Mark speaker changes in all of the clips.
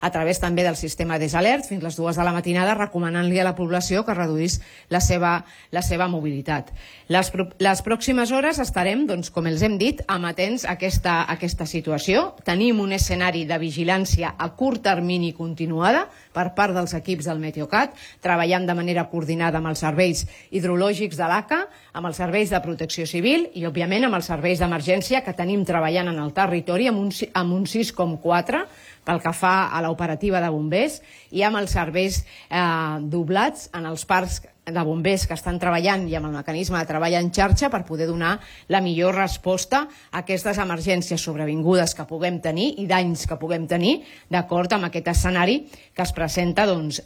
Speaker 1: a través també del sistema Desalert, fins les 2 de la matinada, recomanant-li a la població que reduís la seva mobilitat. Les pròximes hores estarem, doncs, com els hem dit, amatents a aquesta situació. Tenim un escenari de vigilància a curt termini continuada per part dels equips del Meteocat, treballant de manera coordinada amb els serveis hidrològics de l'ACA, amb els serveis de protecció civil i, òbviament, amb els serveis d'emergència que tenim treballant en el territori amb un 6,4 pel que fa a l'operativa de bombers i amb els serveis doblats en els parcs de bombers que estan treballant i amb el mecanisme de treball en xarxa per poder donar la millor resposta a aquestes emergències sobrevingudes que puguem tenir i danys que puguem tenir d'acord amb aquest escenari que es presenta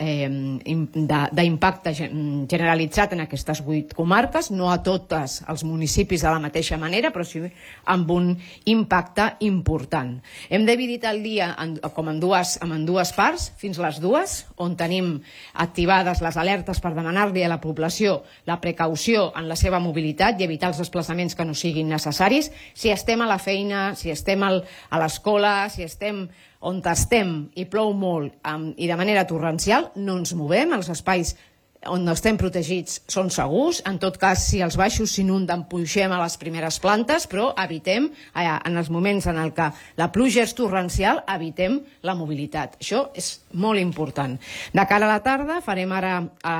Speaker 1: d'impacte generalitzat en aquestes 8 comarques, no a tots els municipis de la mateixa manera, però sí amb un impacte important. Hem dividit el dia com en dues parts, fins les 2, on tenim activades les alertes per demanar-li a la població la precaució en la seva mobilitat i evitar els desplaçaments que no siguin necessaris. Si estem a la feina, si estem a l'escola, si estem on estem i plou molt i de manera torrencial, no ens movem, els espais on estem protegits són segurs. En tot cas, si els baixos s'inunden, pugem a les primeres plantes, però evitem, en els moments en què la pluja és torrencial, evitem la mobilitat. Això és molt important. De cara a la tarda, farem ara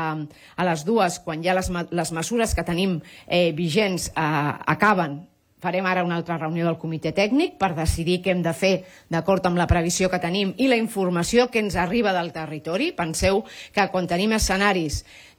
Speaker 1: a les 2, quan ja les mesures que tenim vigents acaben, farem ara una altra reunió del comitè tècnic per decidir què hem de fer d'acord amb la previsió que tenim i la informació que ens arriba del territori. Penseu que quan tenim escenaris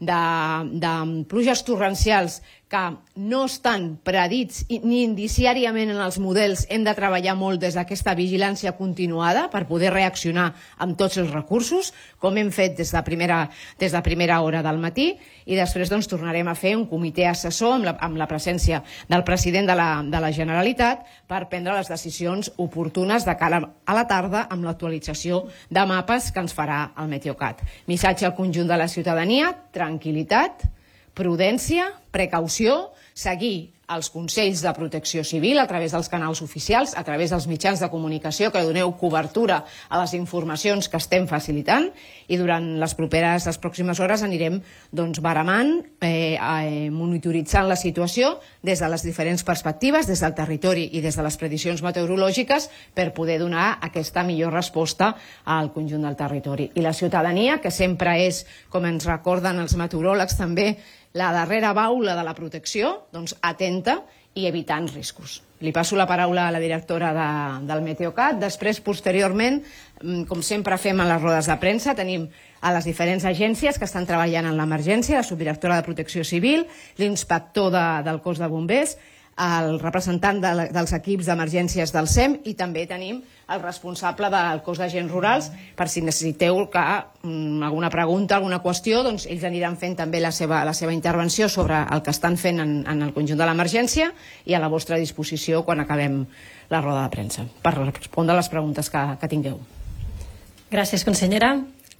Speaker 1: de pluges torrencials que no estan predits ni indiciàriament en els models, hem de treballar molt des d'aquesta vigilància continuada per poder reaccionar amb tots els recursos, com hem fet des de primera hora del matí, i després tornarem a fer un comitè assessor amb la presència del president de la Generalitat per prendre les decisions oportunes de cara a la tarda amb l'actualització de mapes que ens farà el Meteocat. Missatge al conjunt de la ciutadania: tranquil·litat, prudència, precaució, seguir els consells de protecció civil a través dels canals oficials, a través dels mitjans de comunicació que doneu cobertura a les informacions que estem facilitant, i durant les pròximes hores anirem baramant, monitoritzant la situació des de les diferents perspectives, des del territori i des de les prediccions meteorològiques, per poder donar aquesta millor resposta al conjunt del territori. I la ciutadania, que sempre és, com ens recorden els meteoròlegs també, la darrera baula de la protecció, atenta i evitant riscos. Li passo la paraula a la directora del Meteocat. Després, posteriorment, com sempre fem a les rodes de premsa, tenim a les diferents agències que estan treballant en l'emergència, la subdirectora de Protecció Civil, l'inspector del cos de bombers, el representant dels equips d'emergències del SEM, i també tenim el responsable del cos d'agents rurals, per si necessiteu alguna pregunta, alguna qüestió, doncs ells aniran fent també la seva intervenció sobre el que estan fent en el conjunt de l'emergència, i a la vostra disposició quan acabem la roda de premsa, per respondre les preguntes que tingueu.
Speaker 2: Gràcies, consellera.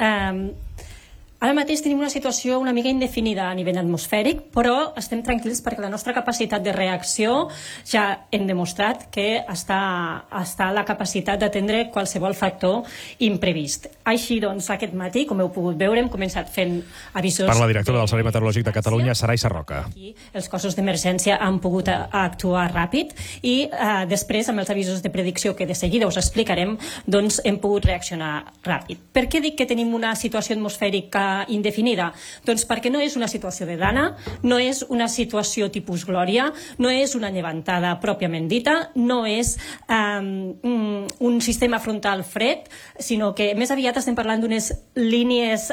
Speaker 2: Ara mateix tenim una situació una mica indefinida a nivell atmosfèric, però estem tranquils perquè la nostra capacitat de reacció ja hem demostrat que està a la capacitat d'atendre qualsevol factor imprevist. Així, doncs, aquest matí, com heu pogut veure, hem començat fent avisos...
Speaker 3: Per la directora del Servei Meteorològic de Catalunya, Saray Sarroca.
Speaker 2: Els cossos d'emergència han pogut actuar ràpid i després, amb els avisos de predicció que de seguida us explicarem, doncs hem pogut reaccionar ràpid. Per què dic que tenim una situació atmosfèrica indefinida? Doncs perquè no és una situació de dana, no és una situació tipus Glòria, no és una llevantada pròpiament dita, no és un sistema frontal fred, sinó que més aviat estem parlant d'unes línies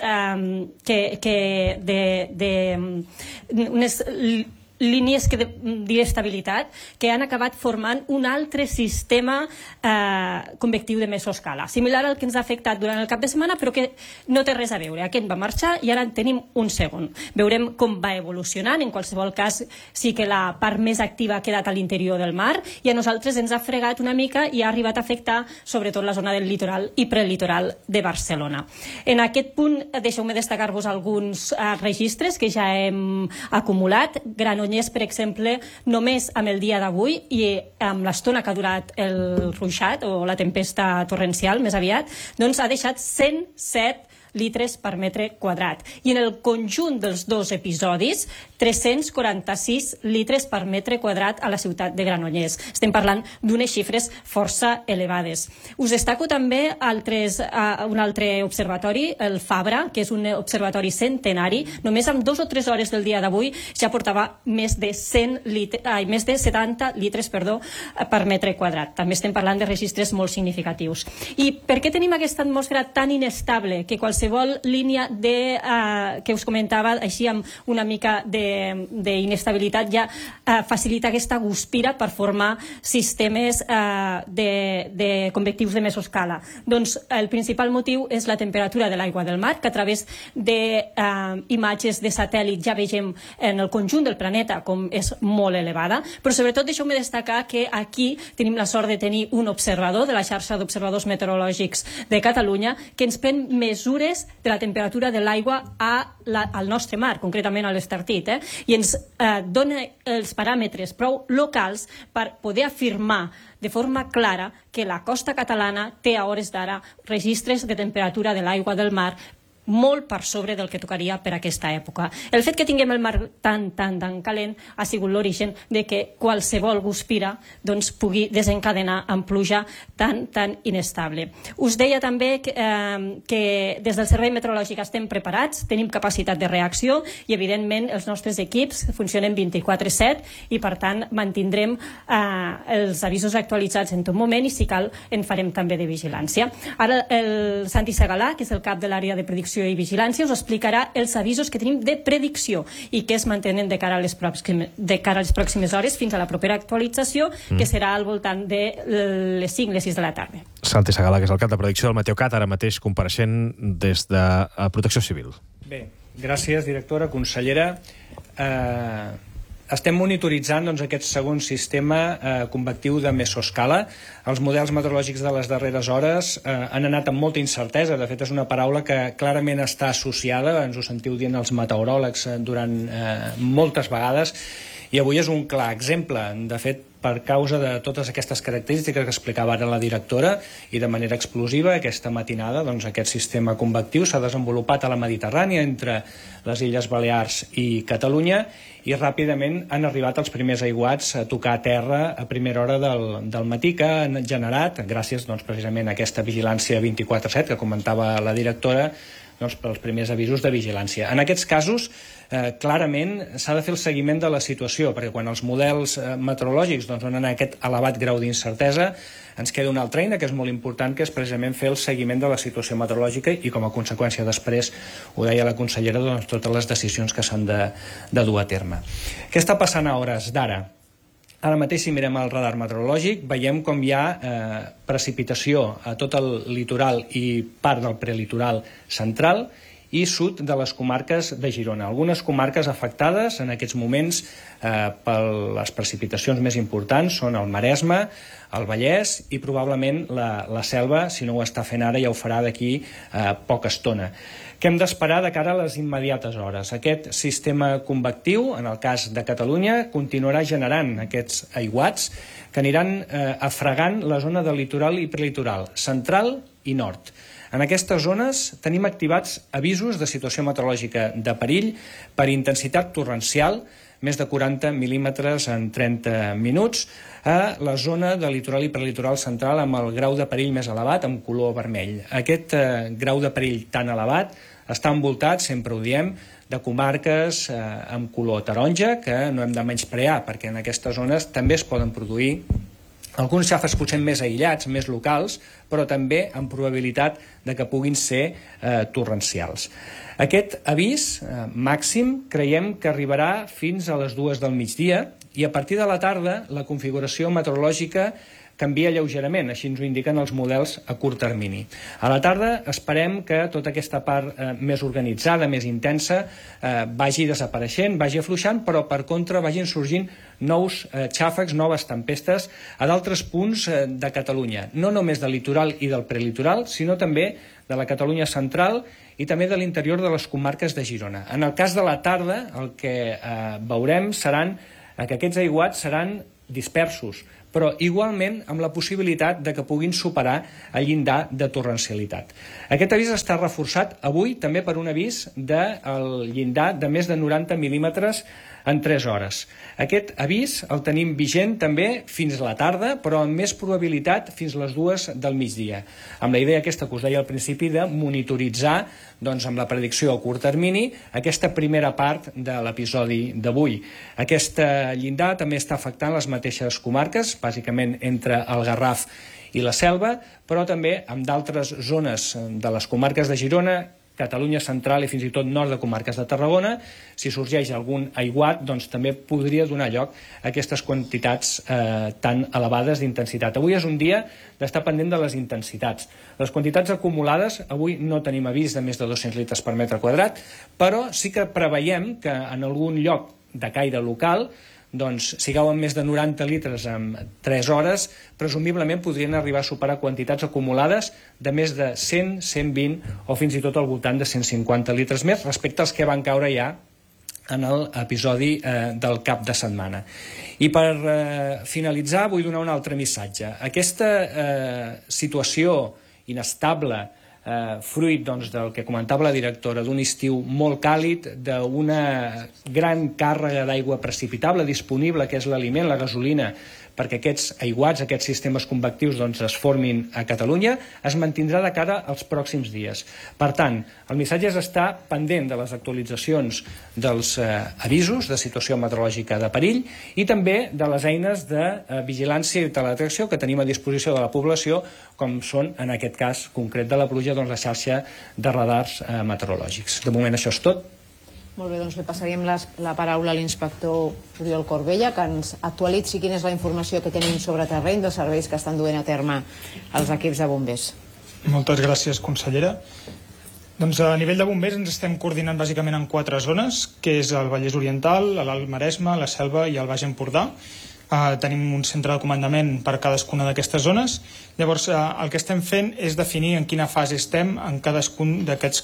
Speaker 2: línies d'estabilitat que han acabat formant un altre sistema convectiu de mesoscala, similar al que ens ha afectat durant el cap de setmana, però que no té res a veure. Aquest va marxar i ara en tenim un segon. Veurem com va evolucionant. En qualsevol cas, sí que la part més activa ha quedat a l'interior del mar i a nosaltres ens ha fregat una mica i ha arribat a afectar sobretot la zona del litoral i prelitoral de Barcelona. En aquest punt, deixeu-me destacar-vos alguns registres que ja hem acumulat. Granollers Granollers, per exemple, només amb el dia d'avui i amb l'estona que ha durat el ruixat o la tempesta torrencial, més aviat, doncs ha deixat 107 litres per metre quadrat. I en el conjunt dels dos episodis, 346 litres per metre quadrat a la ciutat de Granollers. Estem parlant d'unes xifres força elevades. Us destaco també un altre observatori, el Fabra, que és un observatori centenari. Només amb 2 o 3 hores del dia d'avui ja portava més de 70 litres per metre quadrat. També estem parlant de registres molt significatius. I per què tenim aquesta atmosfera tan inestable que qualsevol línia que us comentava així amb una mica d'inestabilitat ja facilita aquesta guspira per formar sistemes de convectius de mesoscala? Doncs el principal motiu és la temperatura de l'aigua del mar, que a través d'imatges de satèl·lit ja vegem en el conjunt del planeta com és molt elevada, però sobretot deixeu-me destacar que aquí tenim la sort de tenir un observador de la xarxa d'observadors meteorològics de Catalunya que ens pren mesures de la temperatura de l'aigua al nostre mar, concretament a l'Estartit, i ens dona els paràmetres prou locals per poder afirmar de forma clara que la costa catalana té a hores d'ara registres de temperatura de l'aigua del mar molt per sobre del que tocaria per aquesta època. El fet que tinguem el mar tan calent ha sigut l'origen de que qualsevol guspira pugui desencadenar amb pluja tan inestable. Us deia també que des del Servei Meteorològic estem preparats, tenim capacitat de reacció i evidentment els nostres equips funcionen 24/7 i per tant mantindrem els avisos actualitzats en tot moment i si cal en farem també de vigilància. Ara el Santi Segalà, que és el cap de l'àrea de predicció i vigilància, us explicarà els avisos que tenim de predicció i que es mantenen de cara a les pròximes hores fins a la propera actualització, que serà al voltant de les 5, les 6 de la tarda.
Speaker 3: Santi Segalà, que és el cap de predicció del Meteocat, ara mateix compareixent des de Protecció Civil.
Speaker 4: Bé, gràcies, directora, consellera. Estem monitoritzant aquest segon sistema convectiu de mesoscala. Els models meteorològics de les darreres hores han anat amb molta incertesa. De fet, és una paraula que clarament està associada, ens ho sentiu dient els meteoròlegs durant moltes vegades, i avui és un clar exemple. De fet, per causa de totes aquestes característiques que explicava ara la directora i de manera explosiva aquesta matinada, aquest sistema convectiu s'ha desenvolupat a la Mediterrània entre les Illes Balears i Catalunya i ràpidament han arribat els primers aiguats a tocar terra a primera hora del matí, que han generat, gràcies precisament a aquesta vigilància 24/7 que comentava la directora, pels primers avisos de vigilància. En aquests casos, clarament s'ha de fer el seguiment de la situació, perquè quan els models meteorològics donen aquest elevat grau d'incertesa, ens queda una altra eina que és molt important, que és precisament fer el seguiment de la situació meteorològica i, com a conseqüència després, ho deia la consellera, totes les decisions que s'han de dur a terme. Què està passant a hores d'ara? Ara mateix, si mirem el radar meteorològic, veiem com hi ha precipitació a tot el litoral i part del prelitoral central i sud de les comarques de Girona. Algunes comarques afectades en aquests moments per les precipitacions més importants són el Maresme, el Vallès i probablement la Selva, si no ho està fent ara ja ho farà d'aquí poca estona. Què hem d'esperar de cara a les immediates hores? Aquest sistema convectiu, en el cas de Catalunya, continuarà generant aquests aiguats que aniran afregant la zona del litoral i prelitoral, central i nord. En aquestes zones tenim activats avisos de situació meteorològica de perill per intensitat torrencial, més de 40 mil·límetres en 30 minuts, a la zona de litoral i prelitoral central amb el grau de perill més elevat, amb color vermell. Aquest grau de perill tan elevat està envoltat, sempre ho diem, de comarques amb color taronja, que no hem de menysprear, perquè en aquestes zones també es poden produir alguns xàfecs potser més aïllats, més locals, però també amb probabilitat de que puguin ser torrencials. Aquest avís màxim creiem que arribarà fins a les 2 del migdia i a partir de la tarda la configuració meteorològica canvia lleugerament, així ens ho indiquen els models a curt termini. A la tarda esperem que tota aquesta part més organitzada, més intensa, vagi desapareixent, vagi afluixant, però per contra vagin sorgint nous xàfecs, noves tempestes a d'altres punts de Catalunya, no només del litoral i del prelitoral, sinó també de la Catalunya central i també de l'interior de les comarques de Girona. En el cas de la tarda, el que veurem seran que aquests aiguats seran dispersos, però igualment amb la possibilitat de que puguin superar el llindar de torrencialitat. Aquest avís està reforçat avui també per un avís del llindar de més de 90 mil·límetres en 3 hores. Aquest avís el tenim vigent també fins a la tarda, però amb més probabilitat fins a les 2 del migdia, amb la idea aquesta que us deia al principi de monitoritzar amb la predicció a curt termini aquesta primera part de l'episodi d'avui. Aquest llindar també està afectant les mateixes comarques, bàsicament entre el Garraf i la Selva, però també amb d'altres zones de les comarques de Girona, Catalunya central i fins i tot nord de comarques de Tarragona. Si sorgeix algun aiguat, doncs també podria donar lloc a aquestes quantitats tan elevades d'intensitat. Avui és un dia d'estar pendent de les intensitats. Les quantitats acumulades, avui no tenim avís de més de 200 litres per metre quadrat, però sí que preveiem que en algun lloc de caire local, doncs, si cauen més de 90 litres en 3 hores, presumiblement podrien arribar a superar quantitats acumulades de més de 100, 120 o fins i tot al voltant de 150 litres més respecte als que van caure ja en l'episodi del cap de setmana. I per finalitzar vull donar un altre missatge. Aquesta situació inestable, fruit del que comentava la directora, d'un estiu molt càlid, d'una gran càrrega d'aigua precipitable disponible, que és l'aliment, la gasolina, perquè aquests aiguats, aquests sistemes convectius es formin a Catalunya, es mantindrà de cara als pròxims dies. Per tant, el missatge és estar pendent de les actualitzacions dels avisos de situació meteorològica de perill i també de les eines de vigilància i teledetecció que tenim a disposició de la població, com són, en aquest cas concret de la pluja, la xarxa de radars meteorològics. De moment això és tot.
Speaker 1: Molt bé, doncs li passaríem la paraula a l'inspector Oriol Corbella, que ens actualitzi quina és la informació que tenim sobre terreny dels serveis que estan duent a terme els equips de bombers.
Speaker 5: Moltes gràcies, consellera. Doncs a nivell de bombers ens estem coordinant bàsicament en 4 zones, que és el Vallès Oriental, l'Alt Maresme, la Selva i el Baix Empordà. Tenim un centre de comandament per cadascuna d'aquestes zones. Llavors, el que estem fent és definir en quina fase estem en cadascun d'aquestes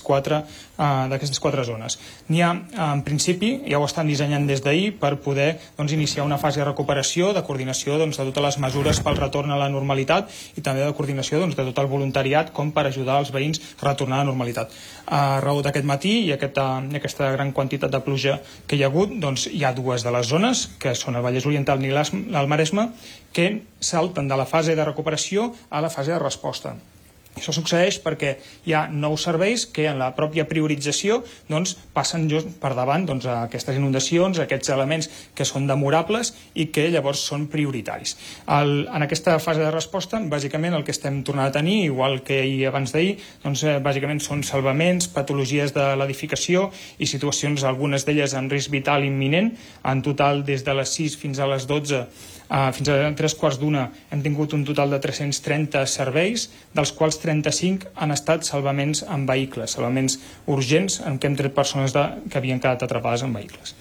Speaker 5: 4 zones. N'hi ha, en principi, ja ho estan dissenyant des d'ahir per poder iniciar una fase de recuperació, de coordinació de totes les mesures pel retorn a la normalitat i també de coordinació de tot el voluntariat com per ajudar els veïns a retornar a la normalitat. A raó d'aquest matí i aquesta gran quantitat de pluja que hi ha hagut, hi ha 2 de les zones, que són el Vallès Oriental i l'Alt Maresme, que salten de la fase de recuperació a la fase de resposta. Això succeeix perquè hi ha nous serveis que en la pròpia priorització passen per davant aquestes inundacions, aquests elements que són demorables i que llavors són prioritaris. En aquesta fase de resposta, bàsicament el que estem tornant a tenir, igual que abans d'ahir, bàsicament són salvaments, patologies de l'edificació i situacions, algunes d'elles en risc vital imminent. En total, des de les 6 fins a les 12, fins a 3:15 hem tingut un total de 330 serveis, dels quals 35 han estat salvaments en vehicles, salvaments urgents en què hem tret persones que havien quedat atrapades en vehicles.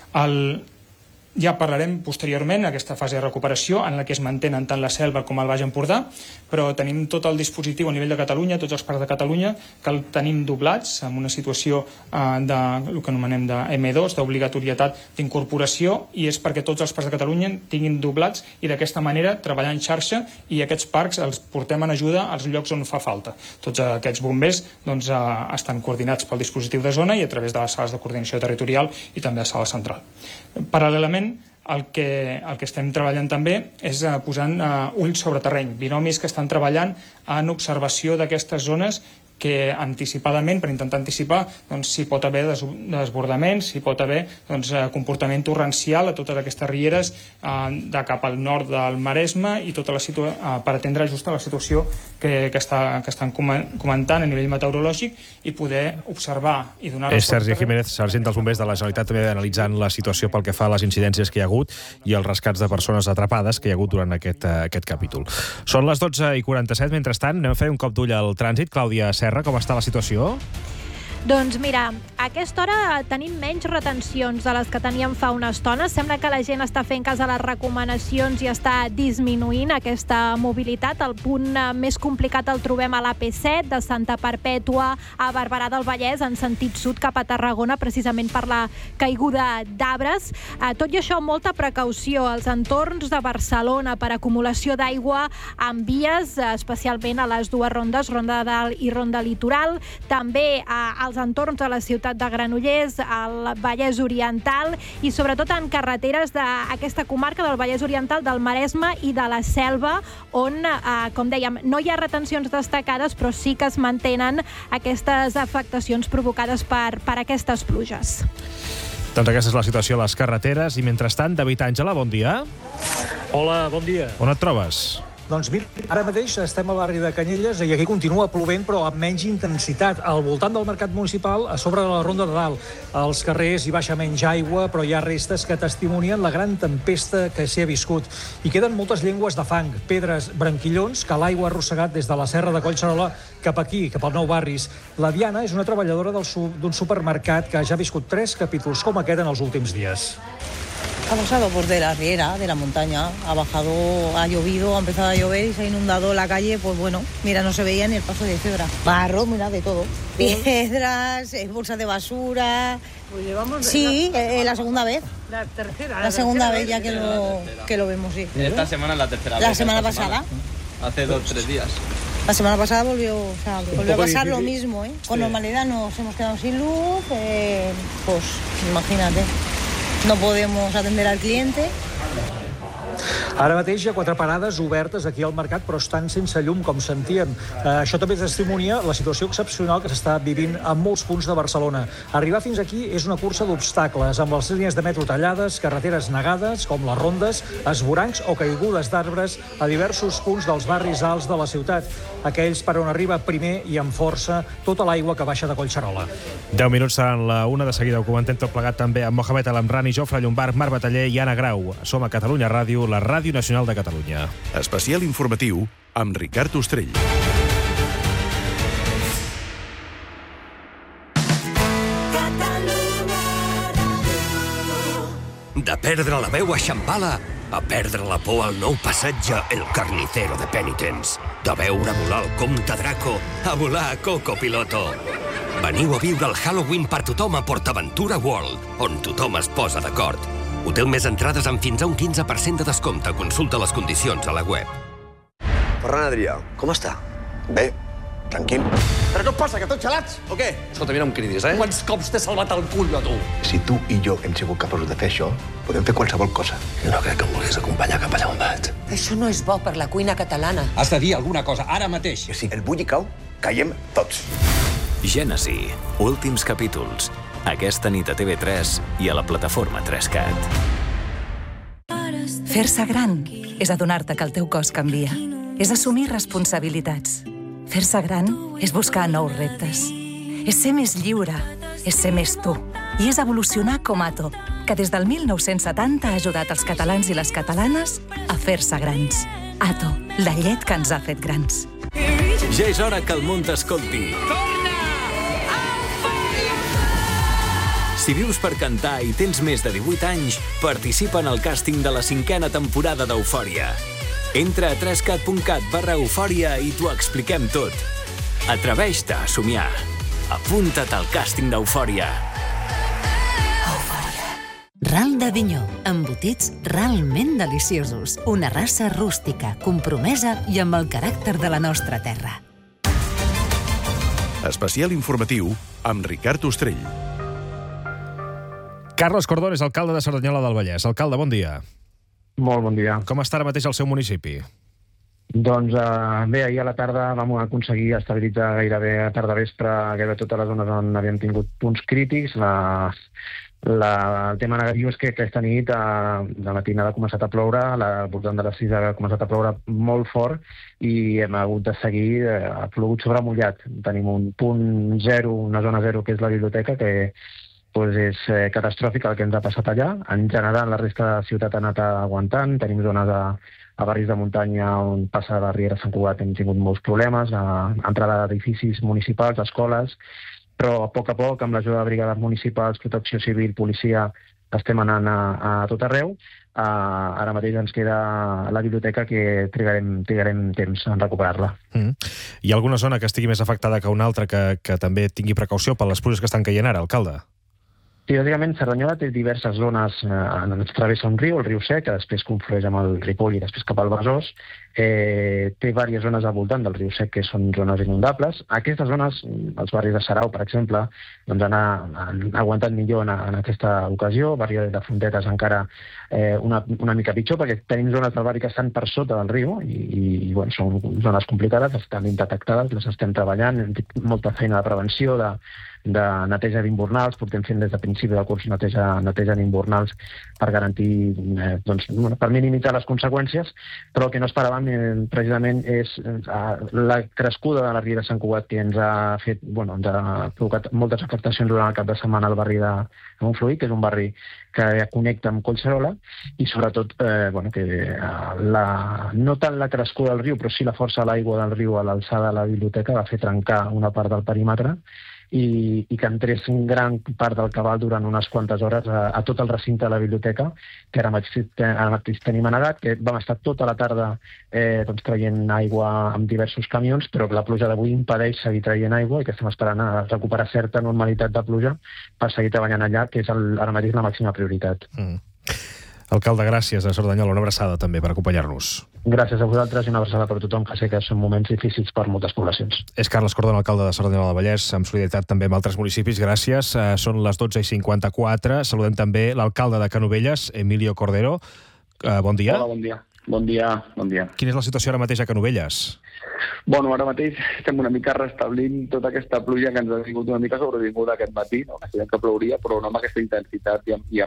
Speaker 5: Ja parlarem posteriorment aquesta fase de recuperació en la que es mantenen tant la Selva com el Baix Empordà, però tenim tot el dispositiu a nivell de Catalunya, tots els parcs de Catalunya, que el tenim doblats en una situació del que anomenem de M2, d'obligatorietat d'incorporació, i és perquè tots els parcs de Catalunya tinguin doblats i d'aquesta manera treballar en xarxa, i aquests parcs els portem en ajuda als llocs on fa falta. Tots aquests bombers estan coordinats pel dispositiu de zona i a través de les sales de coordinació territorial i també a sala central. Paral·lelament, el que estem treballant també és posant ulls sobre terreny, binomis que estan treballant en observació d'aquestes zones que anticipadament, per intentar anticipar, doncs, si pot haver desbordaments, si pot haver comportament torrencial a totes aquestes rieres de cap al nord del Maresme i tota per atendre just a la situació que estan comentant a nivell meteorològic i poder observar i donar
Speaker 3: És
Speaker 5: resposta.
Speaker 3: Sergi Jiménez, sergent dels bombers de la Generalitat, també analitzant la situació pel que fa a les incidències que hi ha hagut i els rescats de persones atrapades que hi ha hagut durant aquest capítol. Són les 12:47. Mentrestant, anem a fer un cop d'ull al trànsit. Clàudia Serra, com està la situació?
Speaker 6: Doncs mira, a aquesta hora tenim menys retencions de les que teníem fa una estona. Sembla que la gent està fent cas a les recomanacions i està disminuint aquesta mobilitat. El punt més complicat el trobem a l'AP7, de Santa Perpètua a Barberà del Vallès, en sentit sud cap a Tarragona, precisament per la caiguda d'arbres. Tot i això, molta precaució als entorns de Barcelona per acumulació d'aigua en vies, especialment a les dues rondes, Ronda de Dalt i Ronda Litoral. També als entorns de la ciutat de Granollers, al Vallès Oriental i sobretot en carreteres d'aquesta comarca del Vallès Oriental, del Maresme i de la Selva, on, com dèiem, no hi ha retencions destacades, però sí que es mantenen aquestes afectacions provocades per aquestes pluges.
Speaker 3: Doncs aquesta és la situació a les carreteres. I mentrestant, David Àngela, bon dia.
Speaker 7: Hola, bon dia.
Speaker 3: On et trobes?
Speaker 7: Doncs mira, ara mateix estem al barri de Canyelles i aquí continua plovent, però amb menys intensitat. Al voltant del mercat municipal, a sobre de la Ronda de Dalt, als carrers hi baixa menys aigua, però hi ha restes que testimonien la gran tempesta que s'hi ha viscut. I queden moltes llengües de fang, pedres, branquillons, que l'aigua ha arrossegat des de la serra de Collserola cap aquí, cap al Nou Barris. La Diana és una treballadora d'un supermercat que ja ha viscut 3 capítols com aquest en els últims dies.
Speaker 8: Ha pasado por de la riera, de la montaña, ha bajado, ha llovido, ha empezado a llover y se ha inundado la calle, pues bueno, mira, no se veía ni el paso de cebra. Barro, mira, de todo. Piedras, bolsas de basura.
Speaker 9: Pues llevamos...
Speaker 8: Sí, la segunda vez.
Speaker 9: La tercera.
Speaker 8: La segunda vez ya que lo vemos, sí.
Speaker 10: Esta semana es la tercera vez.
Speaker 8: La semana pasada.
Speaker 10: Hace 2 o 3 días.
Speaker 8: La semana pasada volvió a pasar lo mismo, ¿eh? Con normalidad nos hemos quedado sin luz, pues imagínate. No podemos atender al cliente.
Speaker 7: Ara mateix hi ha 4 parades obertes aquí al mercat, però estan sense llum, com sentíem. Això també testimonia la situació excepcional que s'està vivint a molts punts de Barcelona. Arribar fins aquí és una cursa d'obstacles, amb les línies de metro tallades, carreteres negades, com les rondes, esvorancs o caigudes d'arbres a diversos punts dels barris alts de la ciutat, aquells per on arriba primer i amb força tota l'aigua que baixa de Collserola.
Speaker 3: 10 minuts seran la 1. De seguida ho comentem tot plegat també amb Mohamed Alamrani, Jofre Llombart, Marc Bataller i Anna Grau. Som a Catalunya Ràdio, la Ràdio Nacional de Catalunya.
Speaker 11: Especial informatiu amb Ricard Ostrell.
Speaker 12: De perdre la veu a Shambhala a perdre la por al nou passatge El Carnicero de Penitence. De veure volar el comte Draco a volar a Coco Piloto. Veniu a viure el Halloween per tothom a PortAventura World, on tothom es posa d'acord. Hotel més entrades amb fins a un 15% de descompte. Consulta les condicions a la web.
Speaker 13: Ferran Adrià, com està? Bé, tranquil.
Speaker 14: Però què et passa, que tots gelats, o què?
Speaker 13: Escolta, mira, no em cridis, eh?
Speaker 14: Quants cops t'he salvat el cul, a tu?
Speaker 13: Si tu i jo hem sigut capaços de fer això, podem fer qualsevol cosa. Jo no crec que em vulguis acompanyar cap allà on vaig.
Speaker 15: Això no és bo per la cuina catalana.
Speaker 14: Has de dir alguna cosa, ara mateix.
Speaker 13: Que si el bulli cau, caiem tots.
Speaker 16: Gènesi, últims capítols. Aquesta nit a TV3 i a la plataforma 3Cat.
Speaker 17: Fer-se gran és adonar-te que el teu cos canvia. És assumir responsabilitats. Fer-se gran és buscar nous reptes. És ser més lliure. És ser més tu. I és evolucionar com Ato, que des del 1970 ha ajudat els catalans i les catalanes a fer-se grans. Ato, la llet que ens ha fet grans.
Speaker 16: Ja és hora que el món t'escolti. Si vius per cantar i tens més de 18 anys, participa en el càsting de la 5a temporada d'Eufòria. Entra a 3cat.cat/eufòria i t'ho expliquem tot. Atreveix-te a somiar. Apunta't al càsting d'Eufòria.
Speaker 18: Ral d'Avinyó, embotits realment deliciosos. Una raça rústica, compromesa i amb el caràcter de la nostra terra.
Speaker 11: Especial informatiu amb Ricard Ostrell.
Speaker 3: Carlos Cordón és alcalde de Cerdanyola del Vallès. Alcalde, bon dia.
Speaker 19: Molt bon dia.
Speaker 3: Com està ara mateix el seu municipi?
Speaker 9: Doncs bé, ahir a la tarda vam aconseguir estabilitzar gairebé a tarda vespre gairebé totes les zones on havíem tingut punts crítics. El tema negatiu és que aquesta nit de matina ha començat a ploure, al voltant de les 6 ha començat a ploure molt fort i hem hagut de seguir, ha plogut sobre mullat. Tenim un punt zero, una zona zero, que és la biblioteca, que és catastròfic el que ens ha passat allà. En general, la resta de la ciutat ha anat aguantant. Tenim zones a barris de muntanya on passa la Riera Sant Cugat, hem tingut molts problemes, a entrada d'edificis municipals, escoles, però a poc, amb l'ajuda de brigades municipals, protecció civil, policia, estem anant a tot arreu. Ara mateix ens queda la biblioteca, que trigarem temps en recuperar-la.
Speaker 3: Hi ha alguna zona que estigui més afectada que una altra que també tingui precaució per les pluges que estan caient ara, alcalde?
Speaker 9: Sí, bàsicament, Cerdanyola té diverses zones on es travessa un riu, el riu Sec, que després conflueix amb el Ripoll i després cap al Besòs. Té diverses zones al voltant del riu Sec que són zones inundables. Aquestes zones, els barris de Sarau, per exemple, doncs han aguantat millor en aquesta ocasió. El barri de Fontetes encara una mica pitjor, perquè tenim zones del barri que estan per sota del riu i són zones complicades, estan detectades, les estem treballant, hem fet molta feina de prevenció, de neteja d'imbornals, portem fent des de principi del curs neteja d'imbornals per garantir, per minimitzar les conseqüències, però el que no esperàvem precisament és la crescuda de la Riera Sant Cugat, que ens ha provocat moltes afectacions durant el cap de setmana al barri de Montfluït, que és un barri que connecta amb Collserola, i sobretot no tant la crescuda del riu, però sí la força de l'aigua del riu a l'alçada de la biblioteca va fer trencar una part del perímetre i que entrés un gran part del cabal durant unes quantes hores a tot el recinte de la biblioteca, que ara mateix tenim anegat, que vam estar tota la tarda traient aigua amb diversos camions, però que la pluja d'avui impedeix seguir traient aigua i que estem esperant a recuperar certa normalitat de pluja per seguir treballant allà, que és ara mateix la màxima prioritat.
Speaker 3: Alcalde, gràcies a Cerdanyola, una abraçada també per acompanyar-nos.
Speaker 9: Gràcies a vosaltres i una abraçada per tothom, que sé que són moments difícils per moltes poblacions.
Speaker 3: És Carles Cordon, alcalde de Cerdanyola del Vallès, amb solidaritat també amb altres municipis. Gràcies. Són les 12:54. Saludem també l'alcalde de Canovelles, Emilio Cordero. Bon dia.
Speaker 19: Hola, bon dia. Bon dia.
Speaker 3: Quina és la situació ara mateix a Canovelles?
Speaker 19: Bueno, ara mateix estem una mica restablint tota aquesta pluja que ens ha vingut una mica sobrevinguda aquest matí, no? Que sabíem que plouria, però no amb aquesta intensitat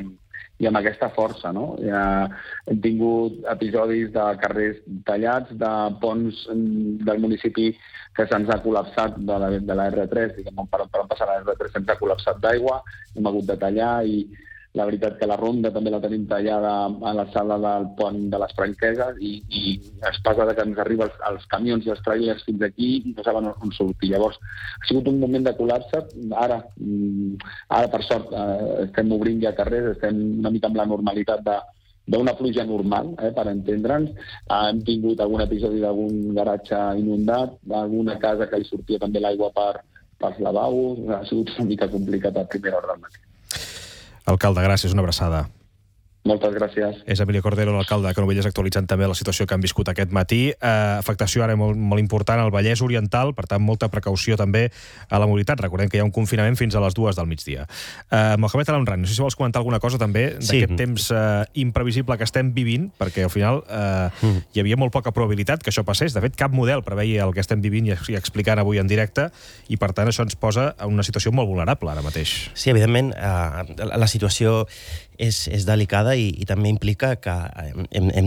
Speaker 19: i amb aquesta força, no? Hem tingut episodis de carrers tallats, de ponts del municipi que se'ns ha col·lapsat de la R3, diguem, per on passar la R3 se'ns ha col·lapsat d'aigua, hem hagut de tallar i la veritat que la ronda també la tenim tallada a la sala del pont de les Franqueses i es passa que ens arriben els camions i els trailers fins aquí i no saben on sortir. Llavors, ha sigut un moment de col·lapse. Ara per sort, estem obrint ja carrers, estem una mica amb la normalitat d'una pluja normal, per entendre'ns. Hem tingut algun episodi d'algun garatge inundat, d'alguna casa que hi sortia també l'aigua pels lavabos. Ha sigut una mica complicat a primera hora del matí.
Speaker 3: Alcalde, gràcies, una abraçada.
Speaker 19: Moltes gràcies.
Speaker 3: És Emilio Cordero, l'alcalde de Canovelles, actualitzant també la situació que han viscut aquest matí. Afectació ara molt important al Vallès Oriental, per tant, molta precaució també a la mobilitat. Recordem que hi ha un confinament fins a les 2 del migdia. Mohamed Al-Amran, no sé si vols comentar alguna cosa també d'aquest temps imprevisible que estem vivint, perquè al final hi havia molt poca probabilitat que això passés. De fet, cap model preveia el que estem vivint i explicant avui en directe, i per tant això ens posa en una situació molt vulnerable ara mateix.
Speaker 20: Sí, evidentment, la situació és delicada i també implica que hem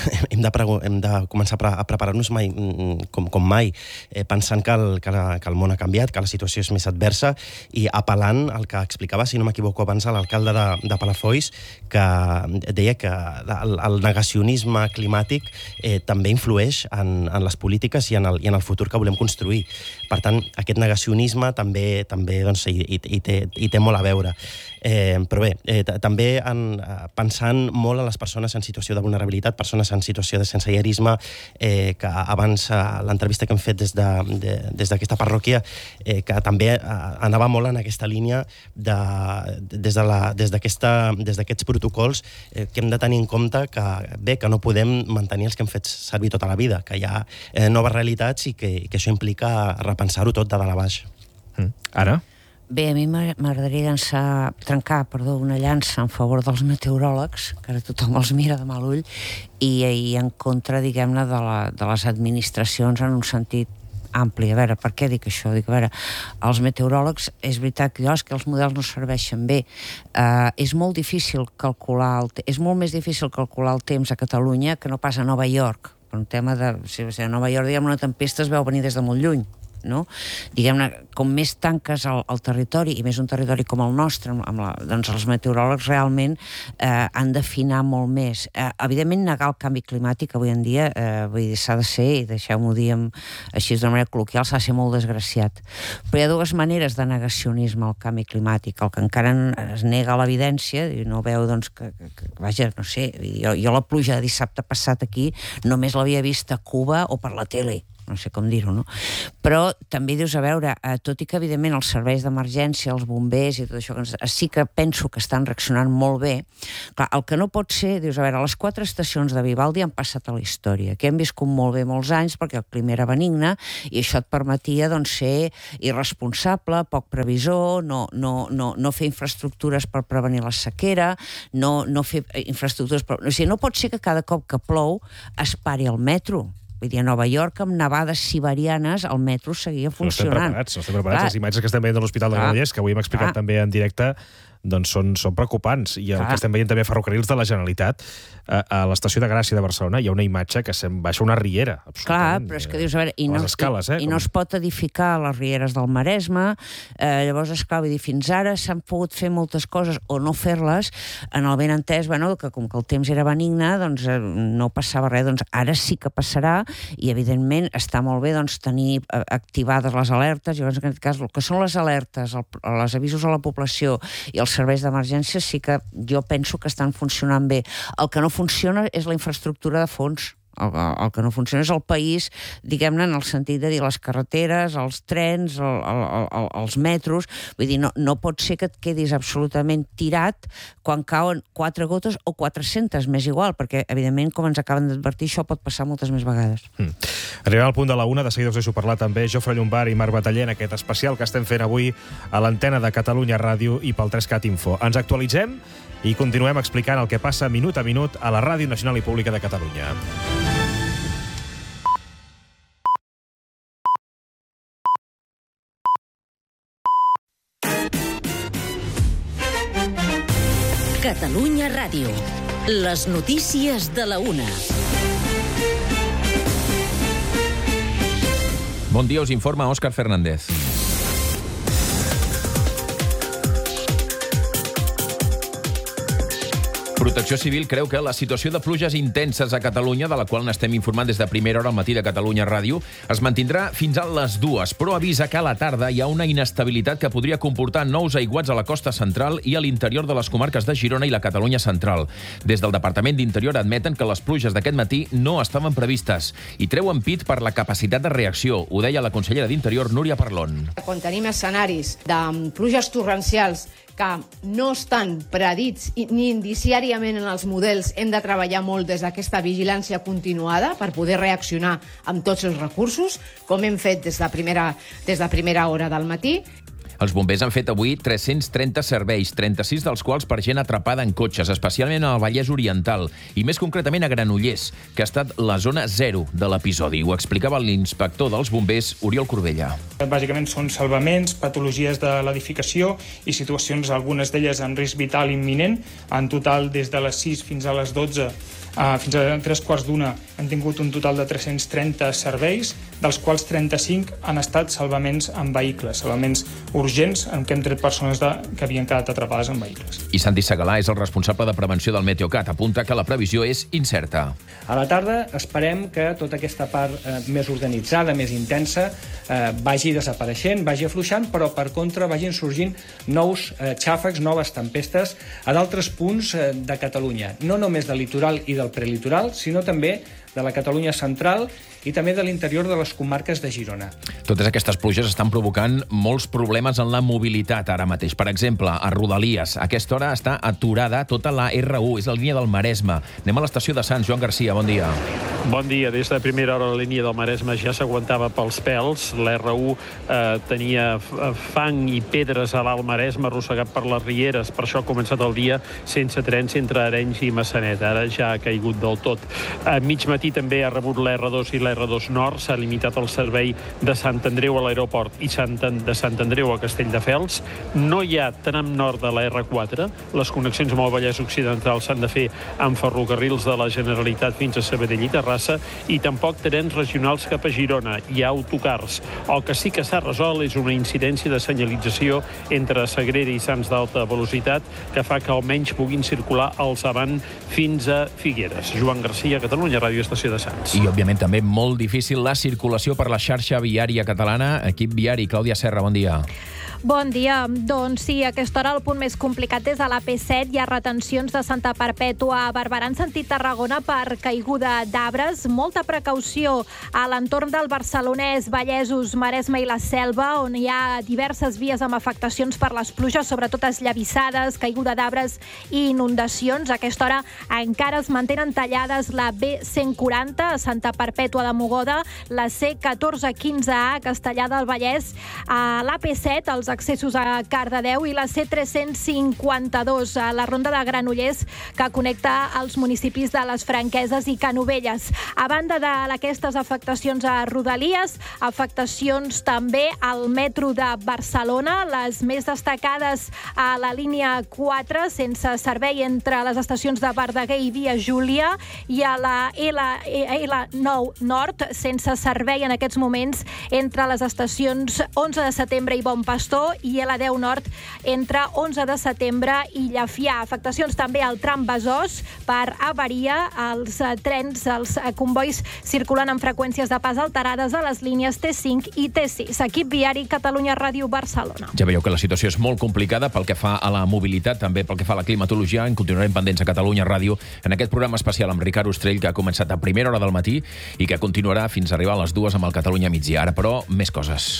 Speaker 20: de començar a preparar-nos com mai, pensant que el món ha canviat, que la situació és més adversa i apel·lant al que explicava, si no m'equivoco abans, l'alcalde de Palafolls, que deia que el negacionisme climàtic també influeix en les polítiques i en el futur que volem construir. Per tant, aquest negacionisme també hi té molt a veure. Però bé, també pensant molt en les persones en situació de vulnerabilitat, persones en situació de sensellarisme, que abans l'entrevista que hem fet des d'aquesta parròquia, que també anava molt en aquesta línia des d'aquests protocols que hem de tenir en compte que no podem mantenir els que hem fet servir tota la vida, que hi ha noves realitats i que això implica repensar-ho tot de dalt a baix.
Speaker 3: Ara?
Speaker 21: Bé, a mi m'agradaria trencar una llança en favor dels meteoròlegs, que ara tothom els mira de mal ull, i en contra, diguem-ne, de les administracions en un sentit ampli. A veure, per què dic això? Dic, a veure, els meteoròlegs, és veritat que els models no serveixen bé. És molt difícil calcular, és molt més difícil calcular el temps a Catalunya que no pas a Nova York. Per un tema de... a Nova York, diguem, una tempesta es veu venir des de molt lluny. No? Diguem-ne, com més tanques el territori, i més un territori com el nostre, doncs els meteoròlegs realment han d'afinar molt més. Evidentment, negar el canvi climàtic avui en dia s'ha de ser, i deixeu-m'ho dir així d'una manera col·loquial, s'ha de ser molt desgraciat. Però hi ha dues maneres de negacionisme al canvi climàtic. El que encara es nega l'evidència, i no veu, doncs, que vaja, no sé, jo la pluja de dissabte passat aquí només l'havia vist a Cuba o per la tele, no sé com dir-ho, no? Però també dius, a veure, tot i que evidentment els serveis d'emergència, els bombers i tot això, sí que penso que estan reaccionant molt bé. Clar, el que no pot ser, dius, a veure, les 4 estacions de Vivaldi han passat a la història, que hem viscut molt bé molts anys perquè el clima era benigne i això et permetia, doncs, ser irresponsable, poc previsor, no fer infraestructures per prevenir la sequera, no fer infraestructures... O sigui, no pot ser que cada cop que plou es pari el metro. Vull dir, a Nova York, amb nevades siberianes, el metro seguia funcionant.
Speaker 3: No estem preparats. Les imatges que estem veient de l'Hospital de Granollers, que avui hem explicat també en directe, doncs són preocupants. I el que estem veient també a Ferrocarrils de la Generalitat, a l'estació de Gràcia de Barcelona, hi ha una imatge que se'n baixa una riera, absolutament. Clar,
Speaker 21: però és que dius, a veure, i no es pot edificar les rieres del Maresme, llavors, esclar, vull dir, fins ara s'han pogut fer moltes coses o no fer-les, en el benentès, bueno, que com que el temps era benigne, doncs no passava res, doncs ara sí que passarà, i evidentment està molt bé, doncs, tenir activades les alertes, llavors, en aquest cas, el que són les alertes, els avisos a la població i els serveis d'emergència sí que jo penso que estan funcionant bé. El que no funciona és la infraestructura de fons. El que no funciona és el país, diguem-ne, en el sentit de dir les carreteres, els trens, els metros. Vull dir, no pot ser que et quedis absolutament tirat quan cauen 4 gotes o 400, m'és igual, perquè, evidentment, com ens acaben d'advertir, això pot passar moltes més vegades.
Speaker 3: Arribem al punt de la 1, de seguida us deixo parlar també Jofre Llombart i Marc Bataller en aquest especial que estem fent avui a l'antena de Catalunya Ràdio i pel 3CAT Info. Ens actualitzem i continuem explicant el que passa minut a minut a la Ràdio Nacional i Pública de Catalunya.
Speaker 18: Catalunya Ràdio. Les notícies de la 1.
Speaker 22: Bon dia, us informa Òscar Fernández. Protecció Civil creu que la situació de pluges intenses a Catalunya, de la qual n'estem informant des de primera hora al matí de Catalunya Ràdio, es mantindrà fins a les 2, però avisa que a la tarda hi ha una inestabilitat que podria comportar nous aiguats a la costa central i a l'interior de les comarques de Girona i la Catalunya central. Des del Departament d'Interior admeten que les pluges d'aquest matí no estaven previstes i treuen pit per la capacitat de reacció. Ho deia la consellera d'Interior, Núria Parlon.
Speaker 1: Quan tenim escenaris de pluges torrencials que no estan predits ni indiciàriament en els models, hem de treballar molt des d'aquesta vigilància continuada per poder reaccionar amb tots els recursos, com hem fet des de primera hora del matí.
Speaker 22: Els bombers han fet avui 330 serveis, 36 dels quals per gent atrapada en cotxes, especialment al Vallès Oriental, i més concretament a Granollers, que ha estat la zona 0 de l'episodi. Ho explicava l'inspector dels bombers, Oriol Corbella.
Speaker 5: Bàsicament són salvaments, patologies de l'edificació i situacions, algunes d'elles en risc vital imminent. En total, des de les 6 fins a les 12, fins a 3:15 hem tingut un total de 330 serveis, dels quals 35 han estat salvaments en vehicles, salvaments urgents en què hem tret persones que havien quedat atrapades en vehicles.
Speaker 22: I Santi Segalà és el responsable de prevenció del Meteocat. Apunta que la previsió és incerta.
Speaker 4: A la tarda esperem que tota aquesta part més organitzada, més intensa, vagi desapareixent, vagi afluixant, però per contra vagin sorgint nous xàfecs, noves tempestes a d'altres punts de Catalunya. No només del litoral i del prelitoral, sinó també de la Catalunya central i també de l'interior de les comarques de Girona.
Speaker 22: Totes aquestes pluges estan provocant molts problemes en la mobilitat ara mateix. Per exemple, a Rodalies, a aquesta hora està aturada tota la R1, és la línia del Maresme. Anem a l'estació de Sants. Joan Garcia, bon dia.
Speaker 2: Bon dia. Des de primera hora la línia del Maresme ja s'aguantava pels pèls. La R1 tenia fang i pedres a l'Alt Maresme arrossegat per les rieres. Per això ha començat el dia sense trens entre Arenys i Massanet. Ara ja ha caigut del tot. A mig matí també ha rebut la R2 i la R2 Nord. S'ha limitat el servei de Sant Andreu a l'aeroport i de Sant Andreu a Castelldefels. No hi ha tram nord de la R4. Les connexions amb el Vallès Occidental s'han de fer amb ferrocarrils de la Generalitat fins a Sabadell i Terrassa, i tampoc trens regionals cap a Girona. Hi ha autocars. El que sí que s'ha resolt és una incidència de senyalització entre Sagrera i Sants d'alta velocitat que fa que almenys puguin circular els avant fins a Figueres. Joan Garcia, Catalunya Ràdio, estació de Sants.
Speaker 22: I, òbviament, també molt difícil la circulació per la xarxa viària catalana. Equip viari, Clàudia Serra, bon dia.
Speaker 6: Bon dia. Doncs sí, a aquesta hora el punt més complicat és a l'AP7. Hi ha retencions de Santa Perpètua a Barberà en sentit Tarragona per caiguda d'arbres. Molta precaució a l'entorn del Barcelonès, Vallesos, Maresme i la Selva, on hi ha diverses vies amb afectacions per les pluges, sobretot esllavissades, caiguda d'arbres i inundacions. A aquesta hora encara es mantenen tallades la B140 a Santa Perpètua de Mogoda, la C1415A a Castellar del Vallès, a l'AP7, els accessos a Cardedeu, i la C352 a la ronda de Granollers, que connecta els municipis de les Franqueses i Canovelles. A banda d'aquestes afectacions a Rodalies, afectacions també al metro de Barcelona, les més destacades a la línia 4, sense servei entre les estacions de Verdaguer i Via Júlia, i a la L9 Nord, sense servei en aquests moments entre les estacions 11 de setembre i Bon Pastor, i L10 Nord entre 11 de setembre i Llafià. Afectacions també al tram Besòs per avaria. Els trens, els convois circulen amb freqüències de pas alterades a les línies T5 i T6. Equip viari, Catalunya Ràdio, Barcelona.
Speaker 22: Ja veieu que la situació és molt complicada pel que fa a la mobilitat, també pel que fa a la climatologia. En continuarem pendents a Catalunya Ràdio en aquest programa especial amb Ricard Ostrell, que ha començat a primera hora del matí i que continuarà fins a arribar a les 2 amb el Catalunya migdia. Ara, però, més coses.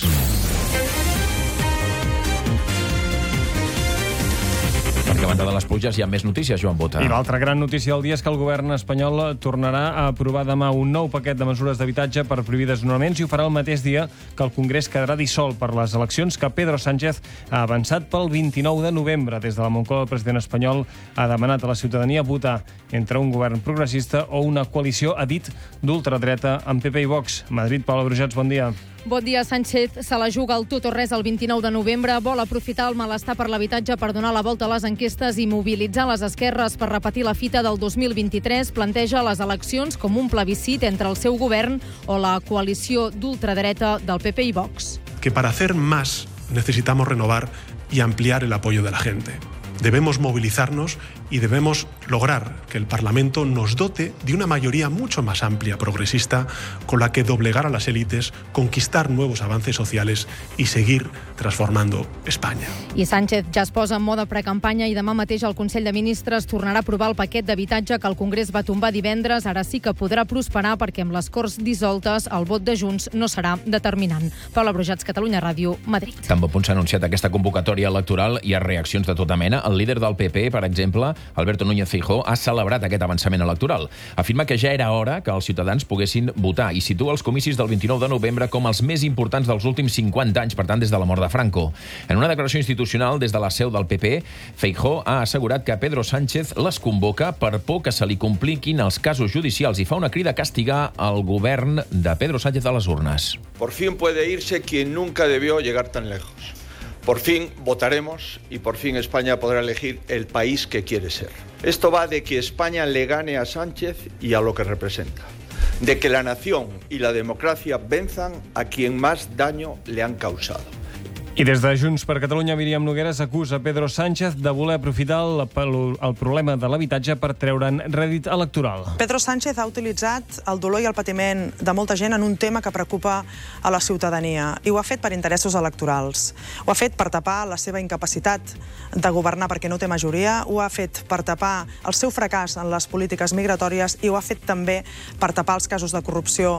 Speaker 22: Perquè a banda de les pluges hi ha més notícies, Joan Bota.
Speaker 23: I l'altra gran notícia del dia és que el govern espanyol tornarà a aprovar demà un nou paquet de mesures d'habitatge per prohibir desnonaments, i ho farà el mateix dia que el Congrés quedarà dissolt per les eleccions que Pedro Sánchez ha avançat pel 29 de novembre. Des de la Moncloa, el president espanyol ha demanat a la ciutadania votar entre un govern progressista o una coalició, ha dit, d'ultradreta amb PP i Vox. Madrid, Paula Brujats, bon dia.
Speaker 24: Bon dia. Sánchez se la juga al tot o res el 29 de novembre. Vol aprofitar el malestar per l'habitatge per donar la volta a les enquestes i mobilitzar les esquerres per repetir la fita del 2023. Planteja les eleccions com un plebiscit entre el seu govern o la coalició d'ultradreta del PP i Vox.
Speaker 25: Que para hacer más necesitamos renovar y ampliar el apoyo de la gente. Debemos movilizarnos y debemos lograr que el Parlamento nos dote de una mayoría mucho más amplia, progresista, con la que doblegar a las élites, conquistar nuevos avances sociales y seguir transformando España.
Speaker 24: I Sánchez ja es posa en mode precampanya i demà mateix el Consell de Ministres tornarà a aprovar el paquet d'habitatge que el Congrés va tombar divendres. Ara sí que podrà prosperar perquè amb les Corts dissoltes el vot de Junts no serà determinant. Paula Brujats, Catalunya Ràdio, Madrid.
Speaker 22: Tan bon punt s'ha anunciat aquesta convocatòria electoral, hi ha reaccions de tota mena. El líder del PP, per exemple, Alberto Núñez Feijóo, ha celebrat aquest avançament electoral. Afirma que ja era hora que els ciutadans poguessin votar i situa els comicis del 29 de novembre com els més importants dels últims 50 anys, per tant, des de la mort de Franco. En una declaració institucional des de la seu del PP, Feijóo ha assegurat que Pedro Sánchez les convoca per por que se li compliquin els casos judicials i fa una crida a castigar el govern de Pedro Sánchez a les urnes.
Speaker 26: Por fin puede irse quien nunca debió llegar tan lejos. Por fin votaremos y por fin España podrá elegir el país que quiere ser. Esto va de que España le gane a Sánchez y a lo que representa. De que la nación y la democracia venzan a quien más daño le han causado.
Speaker 23: I des de Junts per Catalunya, Míriam Nogueras acusa Pedro Sánchez de voler aprofitar el problema de l'habitatge per treure'n rèdit electoral.
Speaker 27: Pedro Sánchez ha utilitzat el dolor i el patiment de molta gent en un tema que preocupa a la ciutadania, i ho ha fet per interessos electorals. Ho ha fet per tapar la seva incapacitat de governar perquè no té majoria, ho ha fet per tapar el seu fracàs en les polítiques migratòries i ho ha fet també per tapar els casos de corrupció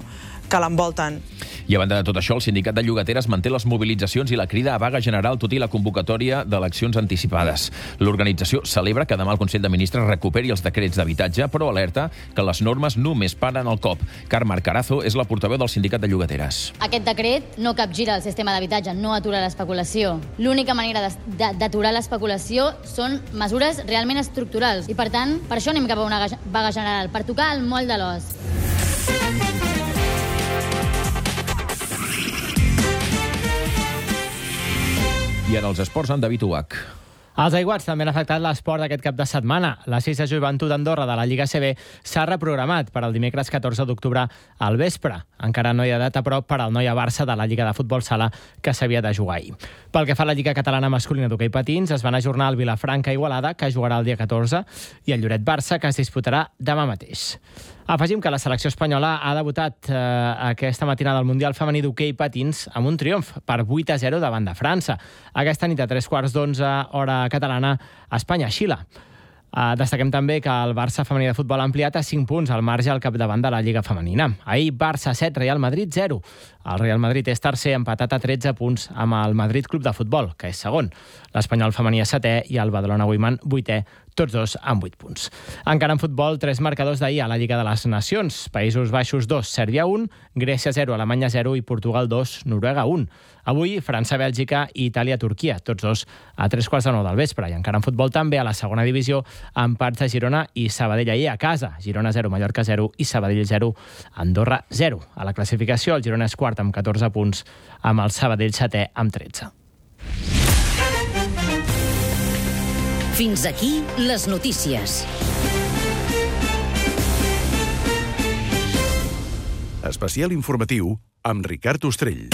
Speaker 27: que l'envolten.
Speaker 22: I a banda de tot això, el sindicat de llogateres manté les mobilitzacions i la crida a vaga general, tot i la convocatòria d'eleccions anticipades. L'organització celebra que demà el Consell de Ministres recuperi els decrets d'habitatge, però alerta que les normes només paren al cop. Carme Carazo és la portaveu del sindicat de llogateres.
Speaker 7: Aquest decret no capgira el sistema d'habitatge, no atura l'especulació. L'única manera d'aturar l'especulació són mesures realment estructurals. I, per tant, per això anem cap a una vaga general, per tocar el moll de l'os.
Speaker 22: I en els esports, en David Uach.
Speaker 8: Els aiguats també han afectat l'esport d'aquest cap de setmana. La 6 de Joventut d'Andorra de la Lliga CB s'ha reprogramat per al dimecres 14 d'octubre al vespre. Encara no hi ha data, però, per al Noia-Barça de la Lliga de Futbol Sala, que s'havia de jugar ahir. Pel que fa a la Lliga Catalana Masculina d'Hoquei Patins, es van ajornar el Vilafranca-Igualada, que jugarà el dia 14, i el Lloret-Barça, que es disputarà demà mateix. Afegim que la selecció espanyola ha debutat aquesta matinada al Mundial Femení d'Hoquei Patins amb un triomf per 8-0 davant de França. Aquesta nit a 3:15, hora catalana, Espanya-Xile. Destaquem també que el Barça femení de futbol ha ampliat a 5 punts al marge al capdavant de la Lliga femenina. Ahir, Barça 7, Real Madrid 0. El Real Madrid és tercer, empatat a 13 punts amb el Madrid Club de Futbol, que és segon. L'Espanyol femení és setè i el Badalona Women 8è, tots dos amb 8 punts. Encara en futbol, 3 marcadors d'ahir a la Lliga de les Nacions. Països Baixos 2, Sèrbia 1, Grècia 0, Alemanya 0 i Portugal 2, Noruega 1. Avui, França-Bèlgica i Itàlia-Turquia, tots dos a 3:15 del vespre. I encara en futbol també a la segona divisió, empats de Girona i Sabadell ahir a casa. Girona 0, Mallorca 0 i Sabadell 0, Andorra 0. A la classificació, el Girona és quart amb 14 punts, amb el Sabadell setè amb 13.
Speaker 18: Fins aquí les notícies.
Speaker 11: Especial informatiu amb Ricard Ostrell.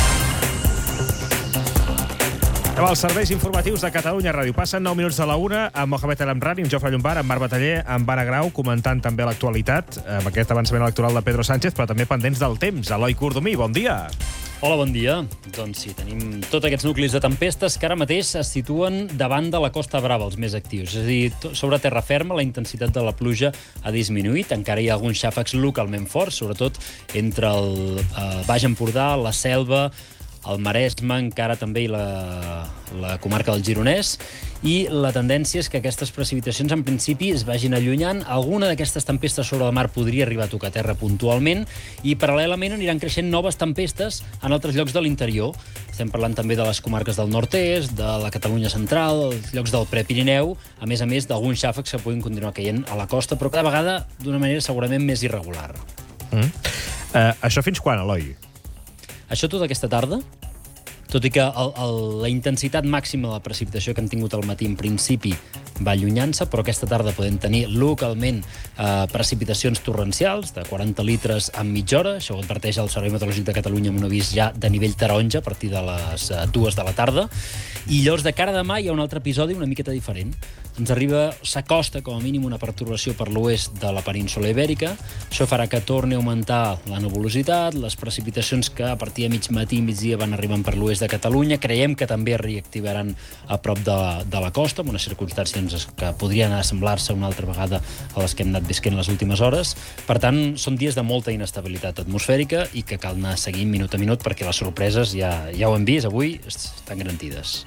Speaker 3: Amb els serveis informatius de Catalunya Ràdio. Passen 9 minuts de la 1 amb Mohamed El Amrani, amb Jofre Llombard, amb Marc Bataller, amb Anna Grau, comentant també l'actualitat, amb aquest avançament electoral de Pedro Sánchez, però també pendents del temps. Eloi Cordomí, bon dia.
Speaker 10: Hola, bon dia. Doncs sí, tenim tots aquests nuclis de tempestes que ara mateix es situen davant de la Costa Brava, els més actius. És a dir, sobre terra ferma la intensitat de la pluja ha disminuït. Encara hi ha alguns xàfecs localment forts, sobretot entre el Baix Empordà, la Selva, el Maresme, encara també i la comarca del Gironès, i la tendència és que aquestes precipitacions en principi es vagin allunyant. Alguna d'aquestes tempestes sobre el mar podria arribar a tocar terra puntualment i paral·lelament aniran creixent noves tempestes en altres llocs de l'interior. Estem parlant també de les comarques del nord-est, de la Catalunya central, els llocs del Prepirineu, a més d'alguns xàfecs que puguin continuar caient a la costa, però cada vegada d'una manera segurament més irregular.
Speaker 3: Això fins quan, Eloi?
Speaker 10: Això tota aquesta tarda, tot i que la intensitat màxima de la precipitació que hem tingut al matí en principi va allunyant-se, però aquesta tarda podem tenir localment precipitacions torrencials de 40 litres en mitja hora. Això ho adverteix el Servei Meteorològic de Catalunya amb un avís ja de nivell taronja a partir de les 2 de la tarda. I llavors, de cara a demà, hi ha un altre episodi una miqueta diferent. S'acosta com a mínim una pertorbació per l'oest de la península Ibèrica. Això farà que torni a augmentar la nuvolositat, les precipitacions que a partir de mig matí i migdia van arribant per l'oest de Catalunya. Creiem que també es reactivaran a prop de la costa, amb unes circumstàncies que podrien assemblar-se una altra vegada a les que hem anat visquent les últimes hores. Per tant, són dies de molta inestabilitat atmosfèrica i que cal anar seguint minut a minut perquè les sorpreses, ja ho hem vist, avui estan garantides.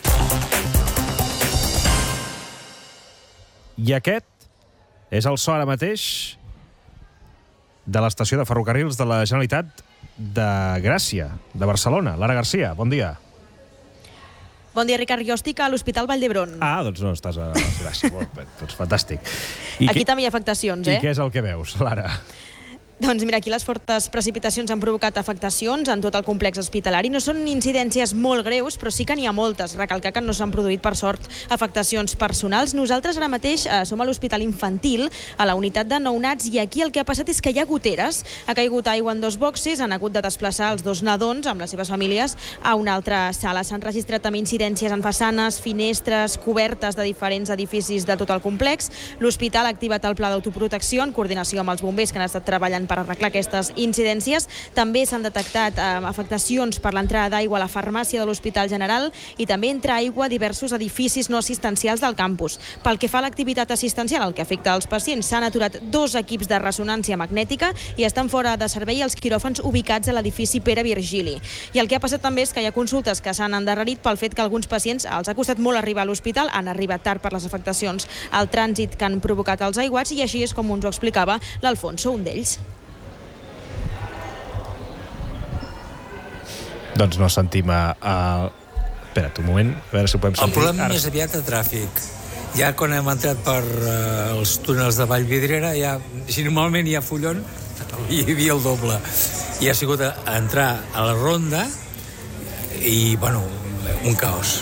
Speaker 3: I aquest és el so ara mateix de l'estació de ferrocarrils de la Generalitat de Gràcia, de Barcelona. Lara Garcia, bon dia.
Speaker 12: Bon dia, Ricard. Jo estic a l'Hospital Vall d'Hebron.
Speaker 3: Doncs no, estàs a Gràcia. Doncs fantàstic.
Speaker 12: Aquí també hi ha afectacions,
Speaker 3: I què és el que veus, Lara?
Speaker 12: Doncs mira, aquí les fortes precipitacions han provocat afectacions en tot el complex hospitalari. No són incidències molt greus, però sí que n'hi ha moltes. Recalcar que no s'han produït, per sort, afectacions personals. Nosaltres ara mateix som a l'Hospital Infantil, a la unitat de nounats, i aquí el que ha passat és que hi ha goteres. Ha caigut aigua en 2 boxes, han hagut de desplaçar els 2 nadons amb les seves famílies a una altra sala. S'han registrat també incidències en façanes, finestres, cobertes de diferents edificis de tot el complex. L'hospital ha activat el pla d'autoprotecció en coordinació amb els bombers que han estat treballant fent per arreglar aquestes incidències. També s'han detectat afectacions per l'entrada d'aigua a la farmàcia de l'Hospital General i també entra aigua a diversos edificis no assistencials del campus. Pel que fa a l'activitat assistencial, el que afecta als pacients, s'han aturat 2 equips de ressonància magnètica i estan fora de servei els quiròfans ubicats a l'edifici Pere Virgili. I el que ha passat també és que hi ha consultes que s'han endarrerit pel fet que alguns pacients els ha costat molt arribar a l'hospital, han arribat tard per les afectacions al trànsit que han provocat els aiguats, i així és com ens ho explicava l'Alfonso, un d'ells.
Speaker 3: Doncs no sentim Espera't un moment, a veure si ho podem sentir.
Speaker 9: El problema més aviat de tràfic. Ja quan hem entrat per els túnels de Vallvidrera, si normalment hi ha follon, hi havia el doble. I ha sigut entrar a la ronda i, bueno, un caos.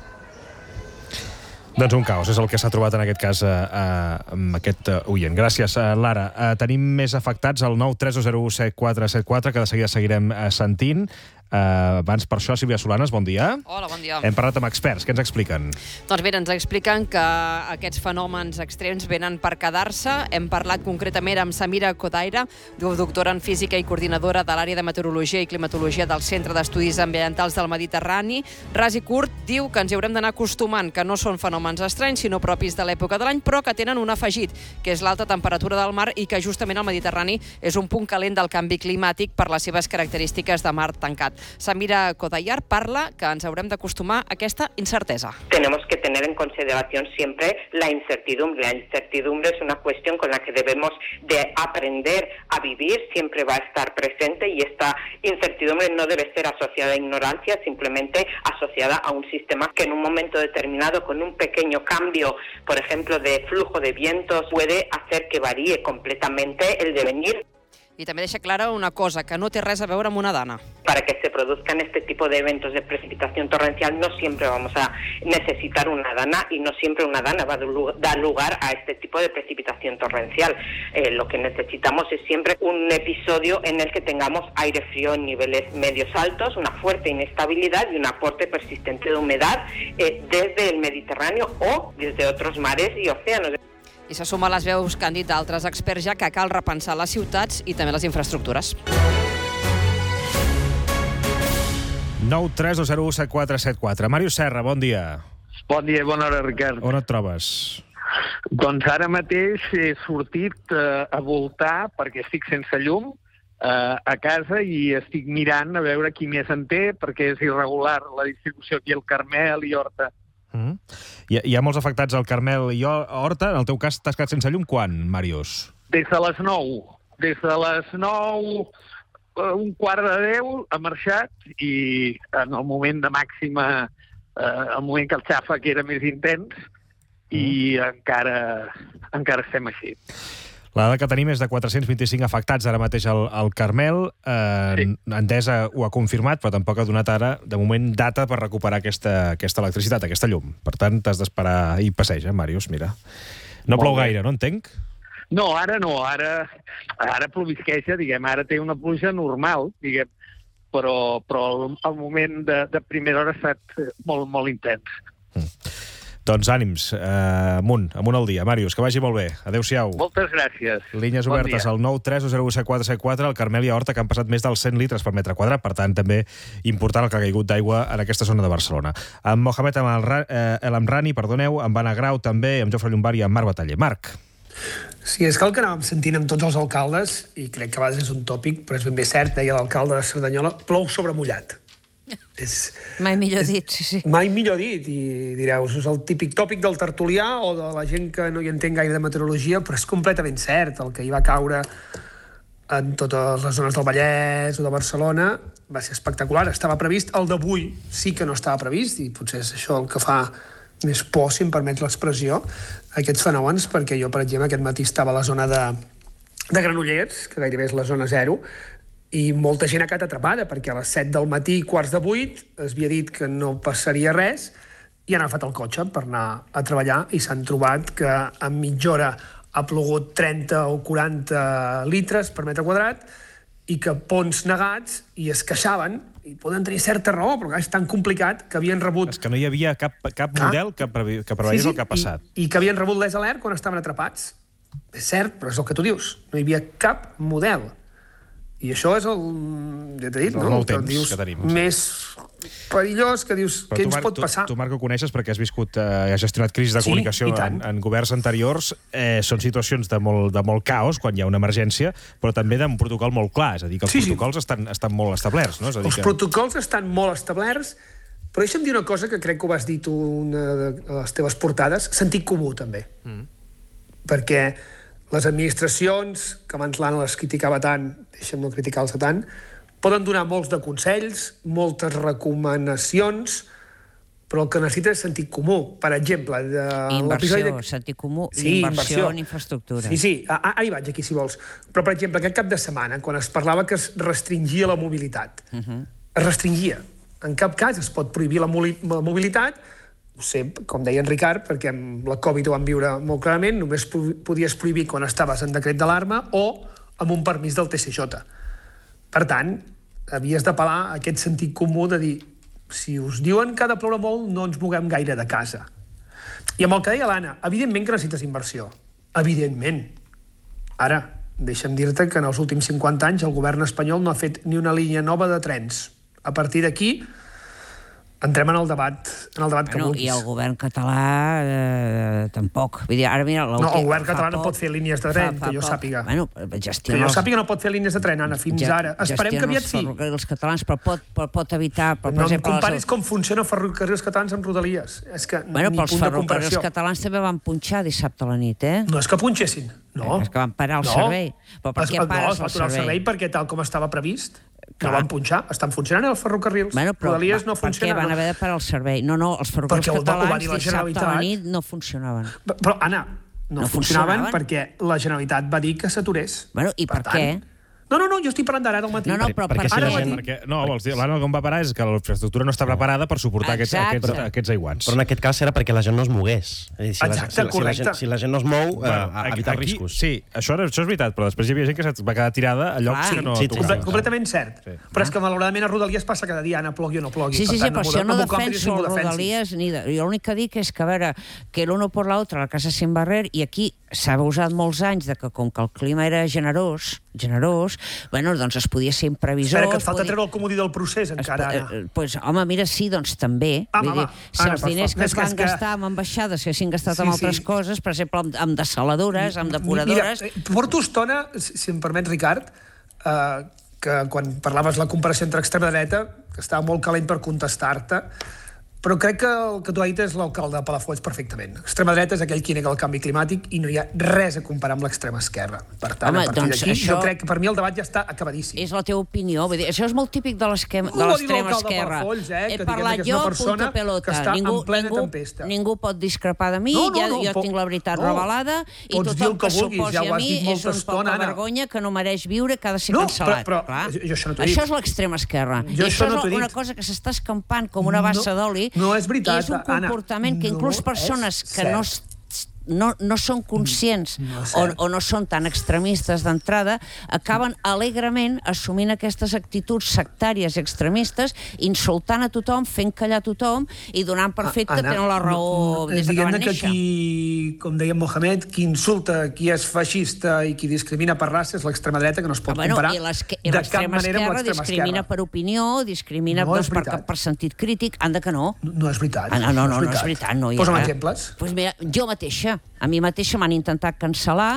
Speaker 3: Doncs un caos, és el que s'ha trobat en aquest cas amb aquest oient. Gràcies, Lara. Tenim més afectats al 932017474, que de seguida seguirem sentint. Abans per això, Sílvia Solanes, bon dia.
Speaker 13: Hola, bon dia.
Speaker 3: Hem parlat amb experts, què ens expliquen?
Speaker 13: Doncs bé, ens expliquen que aquests fenòmens extrems venen per quedar-se. Hem parlat concretament amb Samira Kodaira, doctora en física i coordinadora de l'àrea de meteorologia i climatologia del Centre d'Estudis Ambientals del Mediterrani. Ras i curt, diu que ens hi haurem d'anar acostumant, que no són fenòmens estranys, sinó propis de l'època de l'any, però que tenen un afegit, que és l'alta temperatura del mar i que justament el Mediterrani és un punt calent del canvi climàtic per les seves característiques de mar tancat. Samira Kodayar parla que ens haurem d'acostumar a aquesta incerteza.
Speaker 14: Tenemos que tener en consideración siempre la incertidumbre. La incertidumbre es una cuestión con la que debemos de aprender a vivir, siempre va a estar presente, y esta incertidumbre no debe ser asociada a ignorancia, simplemente asociada a un sistema que en un momento determinado, con un pequeño cambio, por ejemplo, de flujo de vientos, puede hacer que varíe completamente el devenir.
Speaker 13: I també deixa clara una cosa, que no té res a veure amb una dana.
Speaker 14: Para que se produzcan este tipo de eventos de precipitación torrencial no siempre vamos a necesitar una dana, y no siempre una dana va a dar lugar a este tipo de precipitación torrencial. Lo que necesitamos es siempre un episodio en el que tengamos aire frío en niveles medios altos, una fuerte inestabilidad y un aporte persistente de humedad desde el Mediterráneo o desde otros mares y océanos.
Speaker 13: I se suma a les veus que han dit d'altres experts ja que cal repensar les ciutats i també les infraestructures.
Speaker 3: 932017474. Màrius Serra, bon dia.
Speaker 15: Bon dia, bona hora, Ricard.
Speaker 3: On et trobes?
Speaker 15: Doncs ara mateix he sortit a voltar, perquè estic sense llum, a casa, i estic mirant a veure qui més en té, perquè és irregular la distribució aquí al Carmel i Horta.
Speaker 3: Hi ha molts afectats al Carmel i Horta. En el teu cas t'has quedat sense llum quan, Màrius?
Speaker 15: Des de les 9. Des de les 9, un quart de 10, ha marxat, i en el moment de màxima, el moment que el xàfec era més intens, i encara estem així.
Speaker 3: La dada que tenim és de 425 afectats ara mateix al Carmel. Endesa ho ha confirmat, però tampoc ha donat ara, de moment, data per recuperar aquesta electricitat, aquesta llum. Per tant, t'has d'esperar i passeja, Màrius, mira. No plou gaire, no entenc?
Speaker 15: No, ara no. Ara plovisqueja, diguem. Ara té una pluja normal, diguem. Però el moment de primera hora ha estat molt, molt intens.
Speaker 3: Doncs ànims, amunt al dia. Màrius, que vagi molt bé. Adéu-siau.
Speaker 15: Moltes gràcies.
Speaker 3: Línies obertes al 932017474, al Carmel i a Horta, que han passat més dels 100 litres per metre quadrat, per tant, també important el que ha caigut d'aigua en aquesta zona de Barcelona. Amb Mohamed El Amrani, amb Anna Grau també, amb Jofre Llombart i amb Marc Bataller. Marc.
Speaker 16: Sí, és que el que anàvem sentint amb tots els alcaldes, i crec que a vegades és un tòpic, però és ben bé cert, deia l'alcalde de Cerdanyola, plou sobre mullat.
Speaker 21: Mai millor dit, sí.
Speaker 16: Mai millor dit, i direu, és el típic tòpic del tertulià o de la gent que no hi entén gaire de meteorologia, però és completament cert. El que hi va caure en totes les zones del Vallès o de Barcelona va ser espectacular. Estava previst, el d'avui sí que no estava previst, i potser és això el que fa més por, si em permets l'expressió, aquests fenòmens, perquè jo, per exemple, aquest matí estava a la zona de Granollers, que gairebé és la zona 0, i molta gent ha quedat atrapada, perquè a les 7 del matí, quarts de 8, es havia dit que no passaria res, i han agafat el cotxe per anar a treballar, i s'han trobat que en mitja hora ha plogut 30 o 40 litres per metre quadrat, i que ponts negats, i es queixaven, i poden tenir certa raó, però és tan complicat que havien rebut...
Speaker 3: És que no hi havia cap model que preveiés el que ha passat.
Speaker 16: I que havien rebut les alert quan estaven atrapats. És cert, però és el que tu dius. No hi havia cap model. I això és el... Ja t'he dit, no?
Speaker 3: El temps que tenim.
Speaker 16: Més perillós, que dius, què ens pot passar?
Speaker 3: Tu, Marc, ho coneixes perquè has viscut, has gestionat crisis de comunicació en governs anteriors. Són situacions de molt caos, quan hi ha una emergència, però també d'un protocol molt clar. És a dir, que els protocols estan molt establerts, no?
Speaker 16: Els protocols estan molt establerts, però deixa'm dir una cosa que crec que ho vas dir tu una de les teves portades, sentit comú, també. Perquè les administracions, que abans l'Anna les criticava tant, deixa'm no criticar-los tant, poden donar molts de consells, moltes recomanacions, però el que necessita és sentit comú. Per exemple...
Speaker 21: Inversió, sentit comú, inversió en infraestructura.
Speaker 16: Sí, ara hi vaig, aquí, si vols. Però, per exemple, aquest cap de setmana, quan es parlava que es restringia la mobilitat, es restringia. En cap cas es pot prohibir la mobilitat. Ho sé, com deia en Ricard, perquè amb la Covid ho vam viure molt clarament, només podies prohibir quan estaves en decret d'alarma o amb un permís del TCJ. Per tant, havies d'apel·lar a aquest sentit comú de dir si us diuen que ha de ploure molt, no ens moguem gaire de casa. I amb el que deia l'Anna, evidentment que necessites inversió. Evidentment. Ara, deixa'm dir-te que en els últims 50 anys el govern espanyol no ha fet ni una línia nova de trens. A partir d'aquí, entrem en el debat que vulguis.
Speaker 21: I el govern català tampoc. Vull dir, ara mira...
Speaker 16: No, el govern català no pot fer línies de tren, que jo sàpiga.
Speaker 21: Bueno,
Speaker 16: que jo sàpiga no pot fer línies de tren, Anna, fins ara. Esperem que aviat sí.
Speaker 21: Els catalans, però pot evitar...
Speaker 16: No em comparis com funciona ferrocarrils catalans amb rodalies. És que ni punt de comparació.
Speaker 21: Però els ferrocarrils catalans també van punxar dissabte a la nit, eh?
Speaker 16: No és que punxessin, no.
Speaker 21: És que van parar el servei. Però per què pares el servei?
Speaker 16: Perquè tal com estava previst... No van punxar, estan funcionant els ferrocarrils. Rodalies no funcionen.
Speaker 21: Per què van haver de parar el servei? No, els ferrocarrils catalans dissabte a la nit no funcionaven.
Speaker 16: Però, Anna, no funcionaven perquè la Generalitat va dir que s'aturés.
Speaker 21: Bueno, i per què?
Speaker 16: No, jo estic parlant d'ara del matí.
Speaker 21: No, però per què?
Speaker 3: No, vols dir, l'Anna com va parar és que la infraestructura no està preparada per suportar aquests aiguants.
Speaker 1: Però en aquest cas era perquè la gent no es mogués.
Speaker 16: Exacte, correcte.
Speaker 1: Si la gent no es mou, evitar riscos.
Speaker 3: Sí, això és veritat, però després hi havia gent que es va quedar tirada a llocs que no tocava.
Speaker 16: Completament cert. Però és que malauradament a Rodalies passa cada dia, Anna, plogui o no plogui.
Speaker 21: Sí, però si jo no defenso Rodalies, jo l'únic que dic és que, a veure, que l'uno por la otra, la casa sin barrer, i aquí s'ha usat molts anys que com que el clima era generós, bueno, doncs es podia ser imprevisor...
Speaker 16: Espera, que et falta treure el comodí del procés, encara, Anna.
Speaker 21: Pues, home, mira, sí, doncs també. Vull dir, si els diners que es van gastar amb ambaixades s'haguessin gastat en altres coses, per exemple, amb dessaladores, amb depuradores...
Speaker 16: Mira, porto estona, si em permets, Ricard, que quan parlaves la comparació entre extrema dreta, que estava molt calent per contestar-te, però crec que el que tu has dit és l'alcalde de Palafolls perfectament. L'extrema dreta és aquell qui nega el canvi climàtic i no hi ha res a comparar amb l'extrema esquerra. Per tant, a partir d'aquí, jo crec que per mi el debat ja està acabadíssim.
Speaker 21: És la teva opinió. Vull dir, això és molt típic de l'extrema esquerra.
Speaker 16: He parlat jo, punta pelota.
Speaker 21: Ningú pot discrepar de mi, jo tinc la veritat revelada i tothom que s'oposi a mi és un poc de vergonya que no mereix viure, que ha de ser cancel·lat. Això és l'extrema esquerra. I això és una cosa que s'està escampant com una bassa d'oli.
Speaker 16: No és veritat,
Speaker 21: és un comportament que inclús persones que no són conscients o no són tan extremistes d'entrada acaben alegrement assumint aquestes actituds sectàries i extremistes, insultant a tothom, fent callar a tothom i donant per fet que tenen la raó des que van néixer.
Speaker 16: Qui, com deia Mohamed, qui insulta, qui és feixista i qui discrimina per raça és l'extrema dreta, que no es pot comparar de cap manera amb l'extrema esquerra.
Speaker 21: Discrimina per opinió, discrimina per sentit crític, anda que no.
Speaker 16: No és veritat.
Speaker 21: No és veritat.
Speaker 16: Posa'm exemples.
Speaker 21: Doncs mira, jo mateixa, a mi mateixa m'han intentat cancel·lar,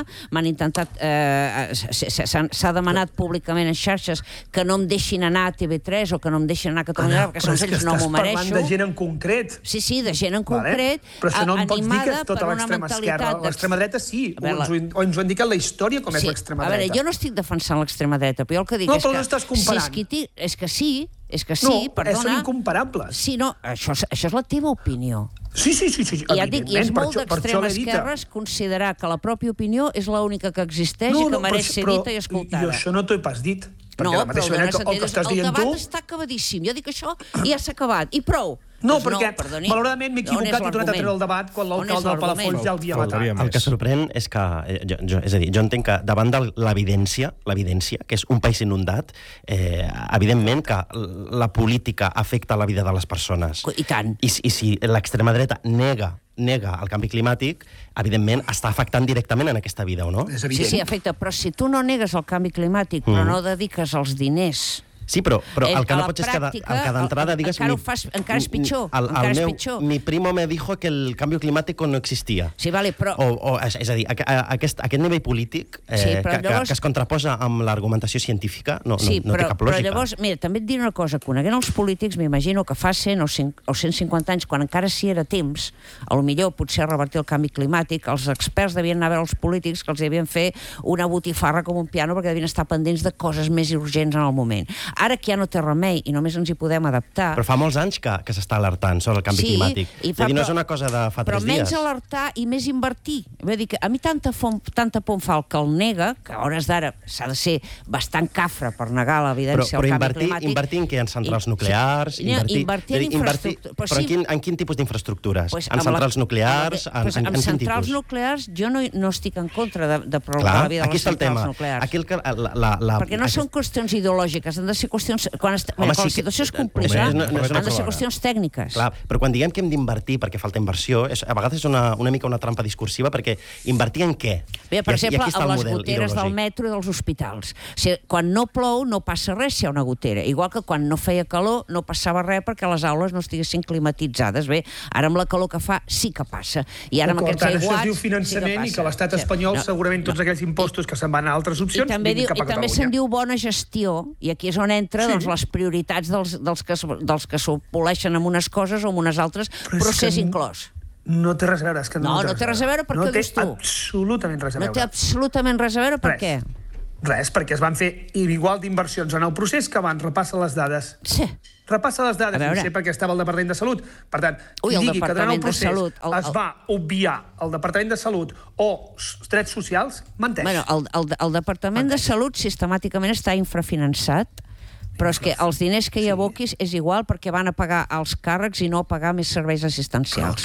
Speaker 21: s'ha demanat públicament en xarxes que no em deixin anar a TV3 o que no em deixin anar a Catalunya perquè segons ells no m'ho mereixo.
Speaker 16: Però és que estàs parlant de gent en concret.
Speaker 21: Sí, de gent en concret,
Speaker 16: però això no em pots dir que és tota l'extrema esquerra. L'extrema dreta sí, o ens ho ha indicat la història com és l'extrema dreta.
Speaker 21: A veure, jo no estic defensant l'extrema dreta, però jo el que dic és que perdona...
Speaker 16: Són incomparables.
Speaker 21: Sí, no, això és la teva opinió.
Speaker 16: Sí,
Speaker 21: I ja dic, i és molt d'extrema esquerra considerar que la pròpia opinió és l'única que existeix i que mereix ser dita i escoltada.
Speaker 16: Jo això no t'ho he pas dit.
Speaker 21: No, però el debat està acabadíssim. Jo dic això i ja s'ha acabat. I prou.
Speaker 16: No, perquè malauradament m'he equivocat i he tornat a treure el debat quan l'alcalde del Palafolls ja el havia matat.
Speaker 1: El que sorprèn és que, és a dir, jo entenc que davant de l'evidència, que és un país inundat, evidentment que la política afecta la vida de les persones.
Speaker 21: I tant.
Speaker 1: I si l'extrema dreta nega nega el canvi climàtic, evidentment està afectant directament en aquesta vida, o no?
Speaker 21: Sí, afecta, però si tu no negues el canvi climàtic, però no dediques els diners...
Speaker 1: Sí, però el que no pots és que d'entrada digues...
Speaker 21: Encara és pitjor.
Speaker 1: Mi primo me dijo que el canvi climàtic no existia.
Speaker 21: Sí, vale, però...
Speaker 1: És a dir, aquest nivell polític que es contraposa amb l'argumentació científica no té cap lògica.
Speaker 21: Però llavors, mira, també et diré una cosa, coneguent els polítics, m'imagino que fa 100 o 150 anys, quan encara sí era temps, potser potser revertir el canvi climàtic, els experts devien anar a veure els polítics que els havien fet una botifarra com un piano perquè devien estar pendents de coses més urgents en el moment. Ara que ja no té remei i només ens hi podem adaptar...
Speaker 1: Però fa molts anys que s'està alertant sobre el canvi climàtic. Vull dir, no és una cosa de fa 3 dies.
Speaker 21: Però menys alertar i més invertir. Vull dir que a mi tanta por em fa el que el nega, que a hores d'ara s'ha de ser bastant cafre per negar l'evidència del canvi climàtic...
Speaker 1: Però invertir en què? En centrals nuclears?
Speaker 21: Invertir en infraestructures.
Speaker 1: Però en quin tipus d'infraestructures? En centrals nuclears?
Speaker 21: En centrals nuclears jo no estic en contra de prolongar la vida de les centrals nuclears. Perquè no són qüestions ideològiques, han de ser qüestions... Quan la situació es complica, han de ser qüestions tècniques.
Speaker 1: Clar, però quan diguem que hem d'invertir perquè falta inversió, a vegades és una mica una trampa discursiva, perquè invertir en què?
Speaker 21: Bé, per exemple, amb les goteres del metro i dels hospitals. Quan no plou no passa res si hi ha una gotera. Igual que quan no feia calor no passava res perquè les aules no estiguessin climatitzades. Bé, ara amb la calor que fa sí que passa. I ara amb aquests aiguats...
Speaker 16: Això es diu finançament i que l'estat espanyol segurament tots aquells impostos que se'n van a altres opcions vinguin cap a Catalunya.
Speaker 21: I també se'n diu bona gestió, i aquí és on entra les prioritats dels que s'opoleixen amb unes coses o amb unes altres, procés inclòs.
Speaker 16: No té res a veure.
Speaker 21: No té res a veure, per què ho dius tu?
Speaker 16: No té absolutament res a veure.
Speaker 21: No té absolutament res a veure, per què?
Speaker 16: Res, perquè es van fer igual d'inversions en el procés que van repassar les dades.
Speaker 21: Sí.
Speaker 16: Repassa les dades, no sé perquè estava el Departament de Salut. Per tant, qui digui que durant el procés es va obviar el Departament de Salut o drets socials, menteix.
Speaker 21: El Departament de Salut sistemàticament està infrafinançat, però és que els diners que hi aboquis és igual perquè van a pagar els càrrecs i no a pagar més serveis assistencials.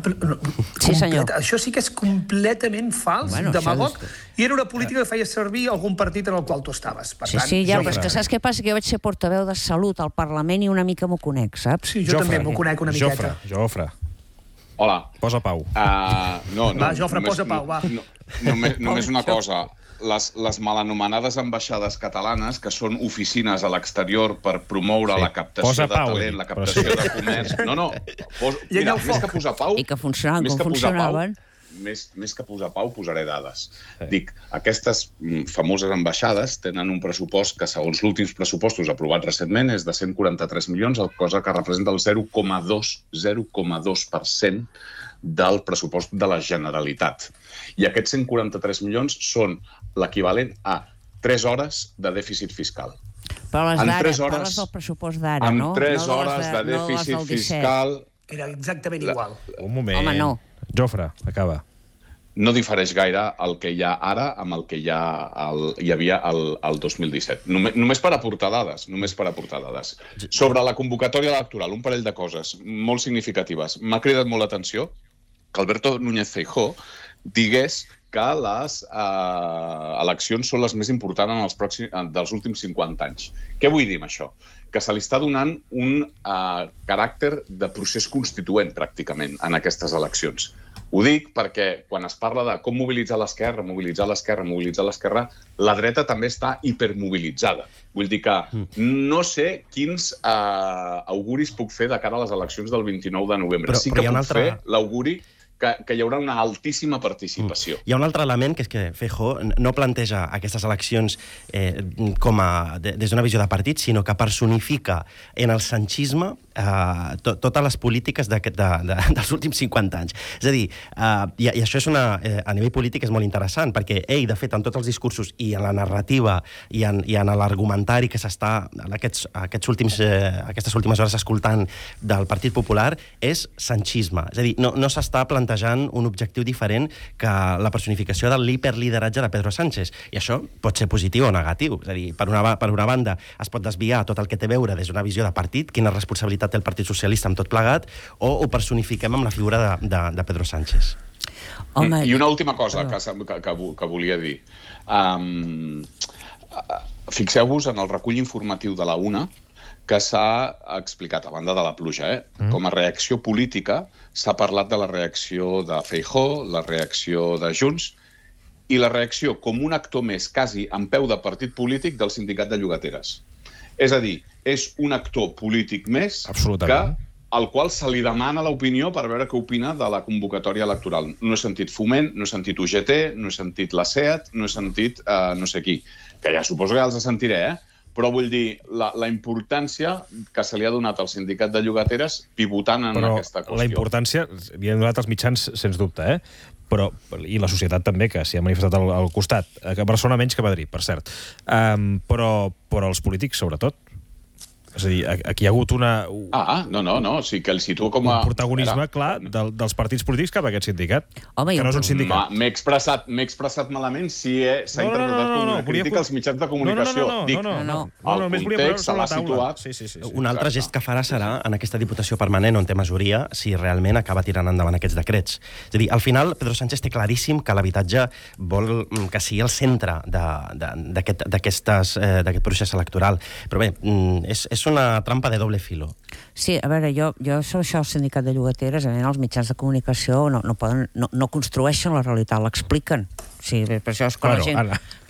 Speaker 21: Sí, senyor.
Speaker 16: Això sí que és completament fals, demagog, i era una política que feia servir algun partit en el qual tu estaves.
Speaker 21: Sí, ja, però és que saps què passa? Que jo vaig ser portaveu de Salut al Parlament i una mica m'ho conec, saps?
Speaker 16: Sí, jo també m'ho conec una miqueta.
Speaker 3: Jofre.
Speaker 2: Hola.
Speaker 3: Posa pau.
Speaker 16: Va, Jofre, posa pau, va.
Speaker 2: Només una cosa. Les mal anomenades ambaixades catalanes, que són oficines a l'exterior per promoure la captació de talent, la captació de comerç... Mira, més que posar pau...
Speaker 21: I que funcionaven com funcionaven.
Speaker 2: Més que posar pau, posaré dades. Dic, aquestes famoses ambaixades tenen un pressupost que, segons els últims pressupostos aprovats recentment, és de 143 milions, cosa que representa el 0,2% del pressupost de la Generalitat. I aquests 143 milions són l'equivalent a 3 hores de dèficit fiscal.
Speaker 21: Però les d'ara, parles del pressupost d'ara, no?
Speaker 2: Amb 3 hores de dèficit fiscal...
Speaker 16: Era exactament igual.
Speaker 3: Un moment.
Speaker 21: Home, no.
Speaker 3: Jofre, acaba.
Speaker 2: No difereix gaire el que hi ha ara amb el que hi havia el 2017. Només per aportar dades. Sobre la convocatòria electoral, un parell de coses molt significatives. M'ha cridat molt l'atenció que Alberto Núñez Feijóo digués que les eleccions són les més importants dels últims 50 anys. Què vull dir amb això? Que se li està donant un caràcter de procés constituent, pràcticament, en aquestes eleccions. Ho dic perquè quan es parla de com mobilitzar l'esquerra, la dreta també està hipermobilitzada. Vull dir que no sé quins auguris puc fer de cara a les eleccions del 29 de novembre. Sí que puc fer l'auguri que hi haurà una altíssima participació.
Speaker 1: Hi ha un altre element, que és que Feijóo no planteja aquestes eleccions des d'una visió de partit, sinó que personifica en el sanchisme totes les polítiques dels últims 50 anys. És a dir, i això és a nivell polític és molt interessant, perquè ell, de fet, en tots els discursos i en la narrativa i en l'argumentari que s'està aquestes últimes hores escoltant del Partit Popular és sanchisme. És a dir, no s'està plantejant un objectiu diferent que la personificació de l'hiperlideratge de Pedro Sánchez. I això pot ser positiu o negatiu. És a dir, per una banda es pot desviar tot el que té a veure des d'una visió de partit, quina responsabilitat té el Partit Socialista amb tot plegat, o ho personifiquem amb la figura de Pedro Sánchez.
Speaker 2: I una última cosa que volia dir. Fixeu-vos en el recull informatiu de la UNA que s'ha explicat, a banda de la pluja. Com a reacció política, s'ha parlat de la reacció de Feijóo, la reacció de Junts, i la reacció com un actor més, quasi en peu de partit polític, del sindicat de llogateres. És a dir, és un actor polític més al qual se li demana l'opinió per veure què opina de la convocatòria electoral. No he sentit Foment, no he sentit UGT, no he sentit la SEAT, no he sentit no sé qui, que ja suposo que ja els sentiré, però vull dir, la importància que se li ha donat al sindicat de llogateres pivotant en aquesta qüestió.
Speaker 3: La importància li han donat els mitjans, sens dubte, i la societat també, que s'hi ha manifestat al costat. A Barcelona menys que a Madrid, per cert. Però els polítics, sobretot. És a dir, aquí hi ha hagut
Speaker 2: no, sí que el situo com a...
Speaker 3: un protagonisme clar dels partits polítics cap a aquest sindicat, que no és un sindicat.
Speaker 2: M'he expressat malament si s'ha interpretat com una crítica als mitjans de comunicació. El context se l'ha situat.
Speaker 1: Un altre gest que farà serà, en aquesta diputació permanent on té majoria, si realment acaba tirant endavant aquests decrets. És a dir, al final, Pedro Sánchez té claríssim que l'habitatge vol que sigui el centre d'aquest procés electoral. Però bé, és una trampa de doble filo.
Speaker 21: Sí, a veure, jo sobre això del sindicat de llogateres, els mitjans de comunicació no construeixen la realitat, l'expliquen. Sí, per això és quan la gent...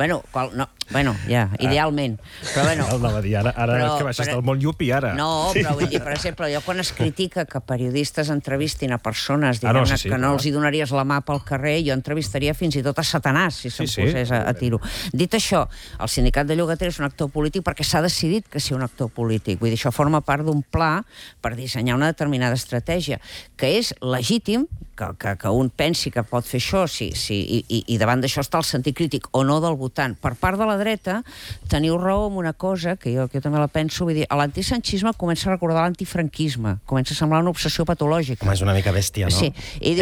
Speaker 21: idealment. Però bueno...
Speaker 3: Ara que baixes del món llupi, ara.
Speaker 21: No, però vull dir, per exemple, jo quan es critica que periodistes entrevistin a persones que no els hi donaries la mà pel carrer, jo entrevistaria fins i tot a Satanàs, si se'm posés a tiro. Dit això, el sindicat de llogateres és un actor polític perquè s'ha decidit que sigui un actor polític. Vull dir, això forma part d'un pla per dissenyar una determinada estratègia, que és legítim que un pensi que pot fer això, i davant d'això està el sentit crític o no del votant. Per part de la dreta, teniu raó en una cosa, que jo també la penso, vull dir, l'antisanchisme comença a recordar l'antifranquisme, comença a semblar una obsessió patològica.
Speaker 1: Home, és una mica bèstia, no?
Speaker 21: Sí, i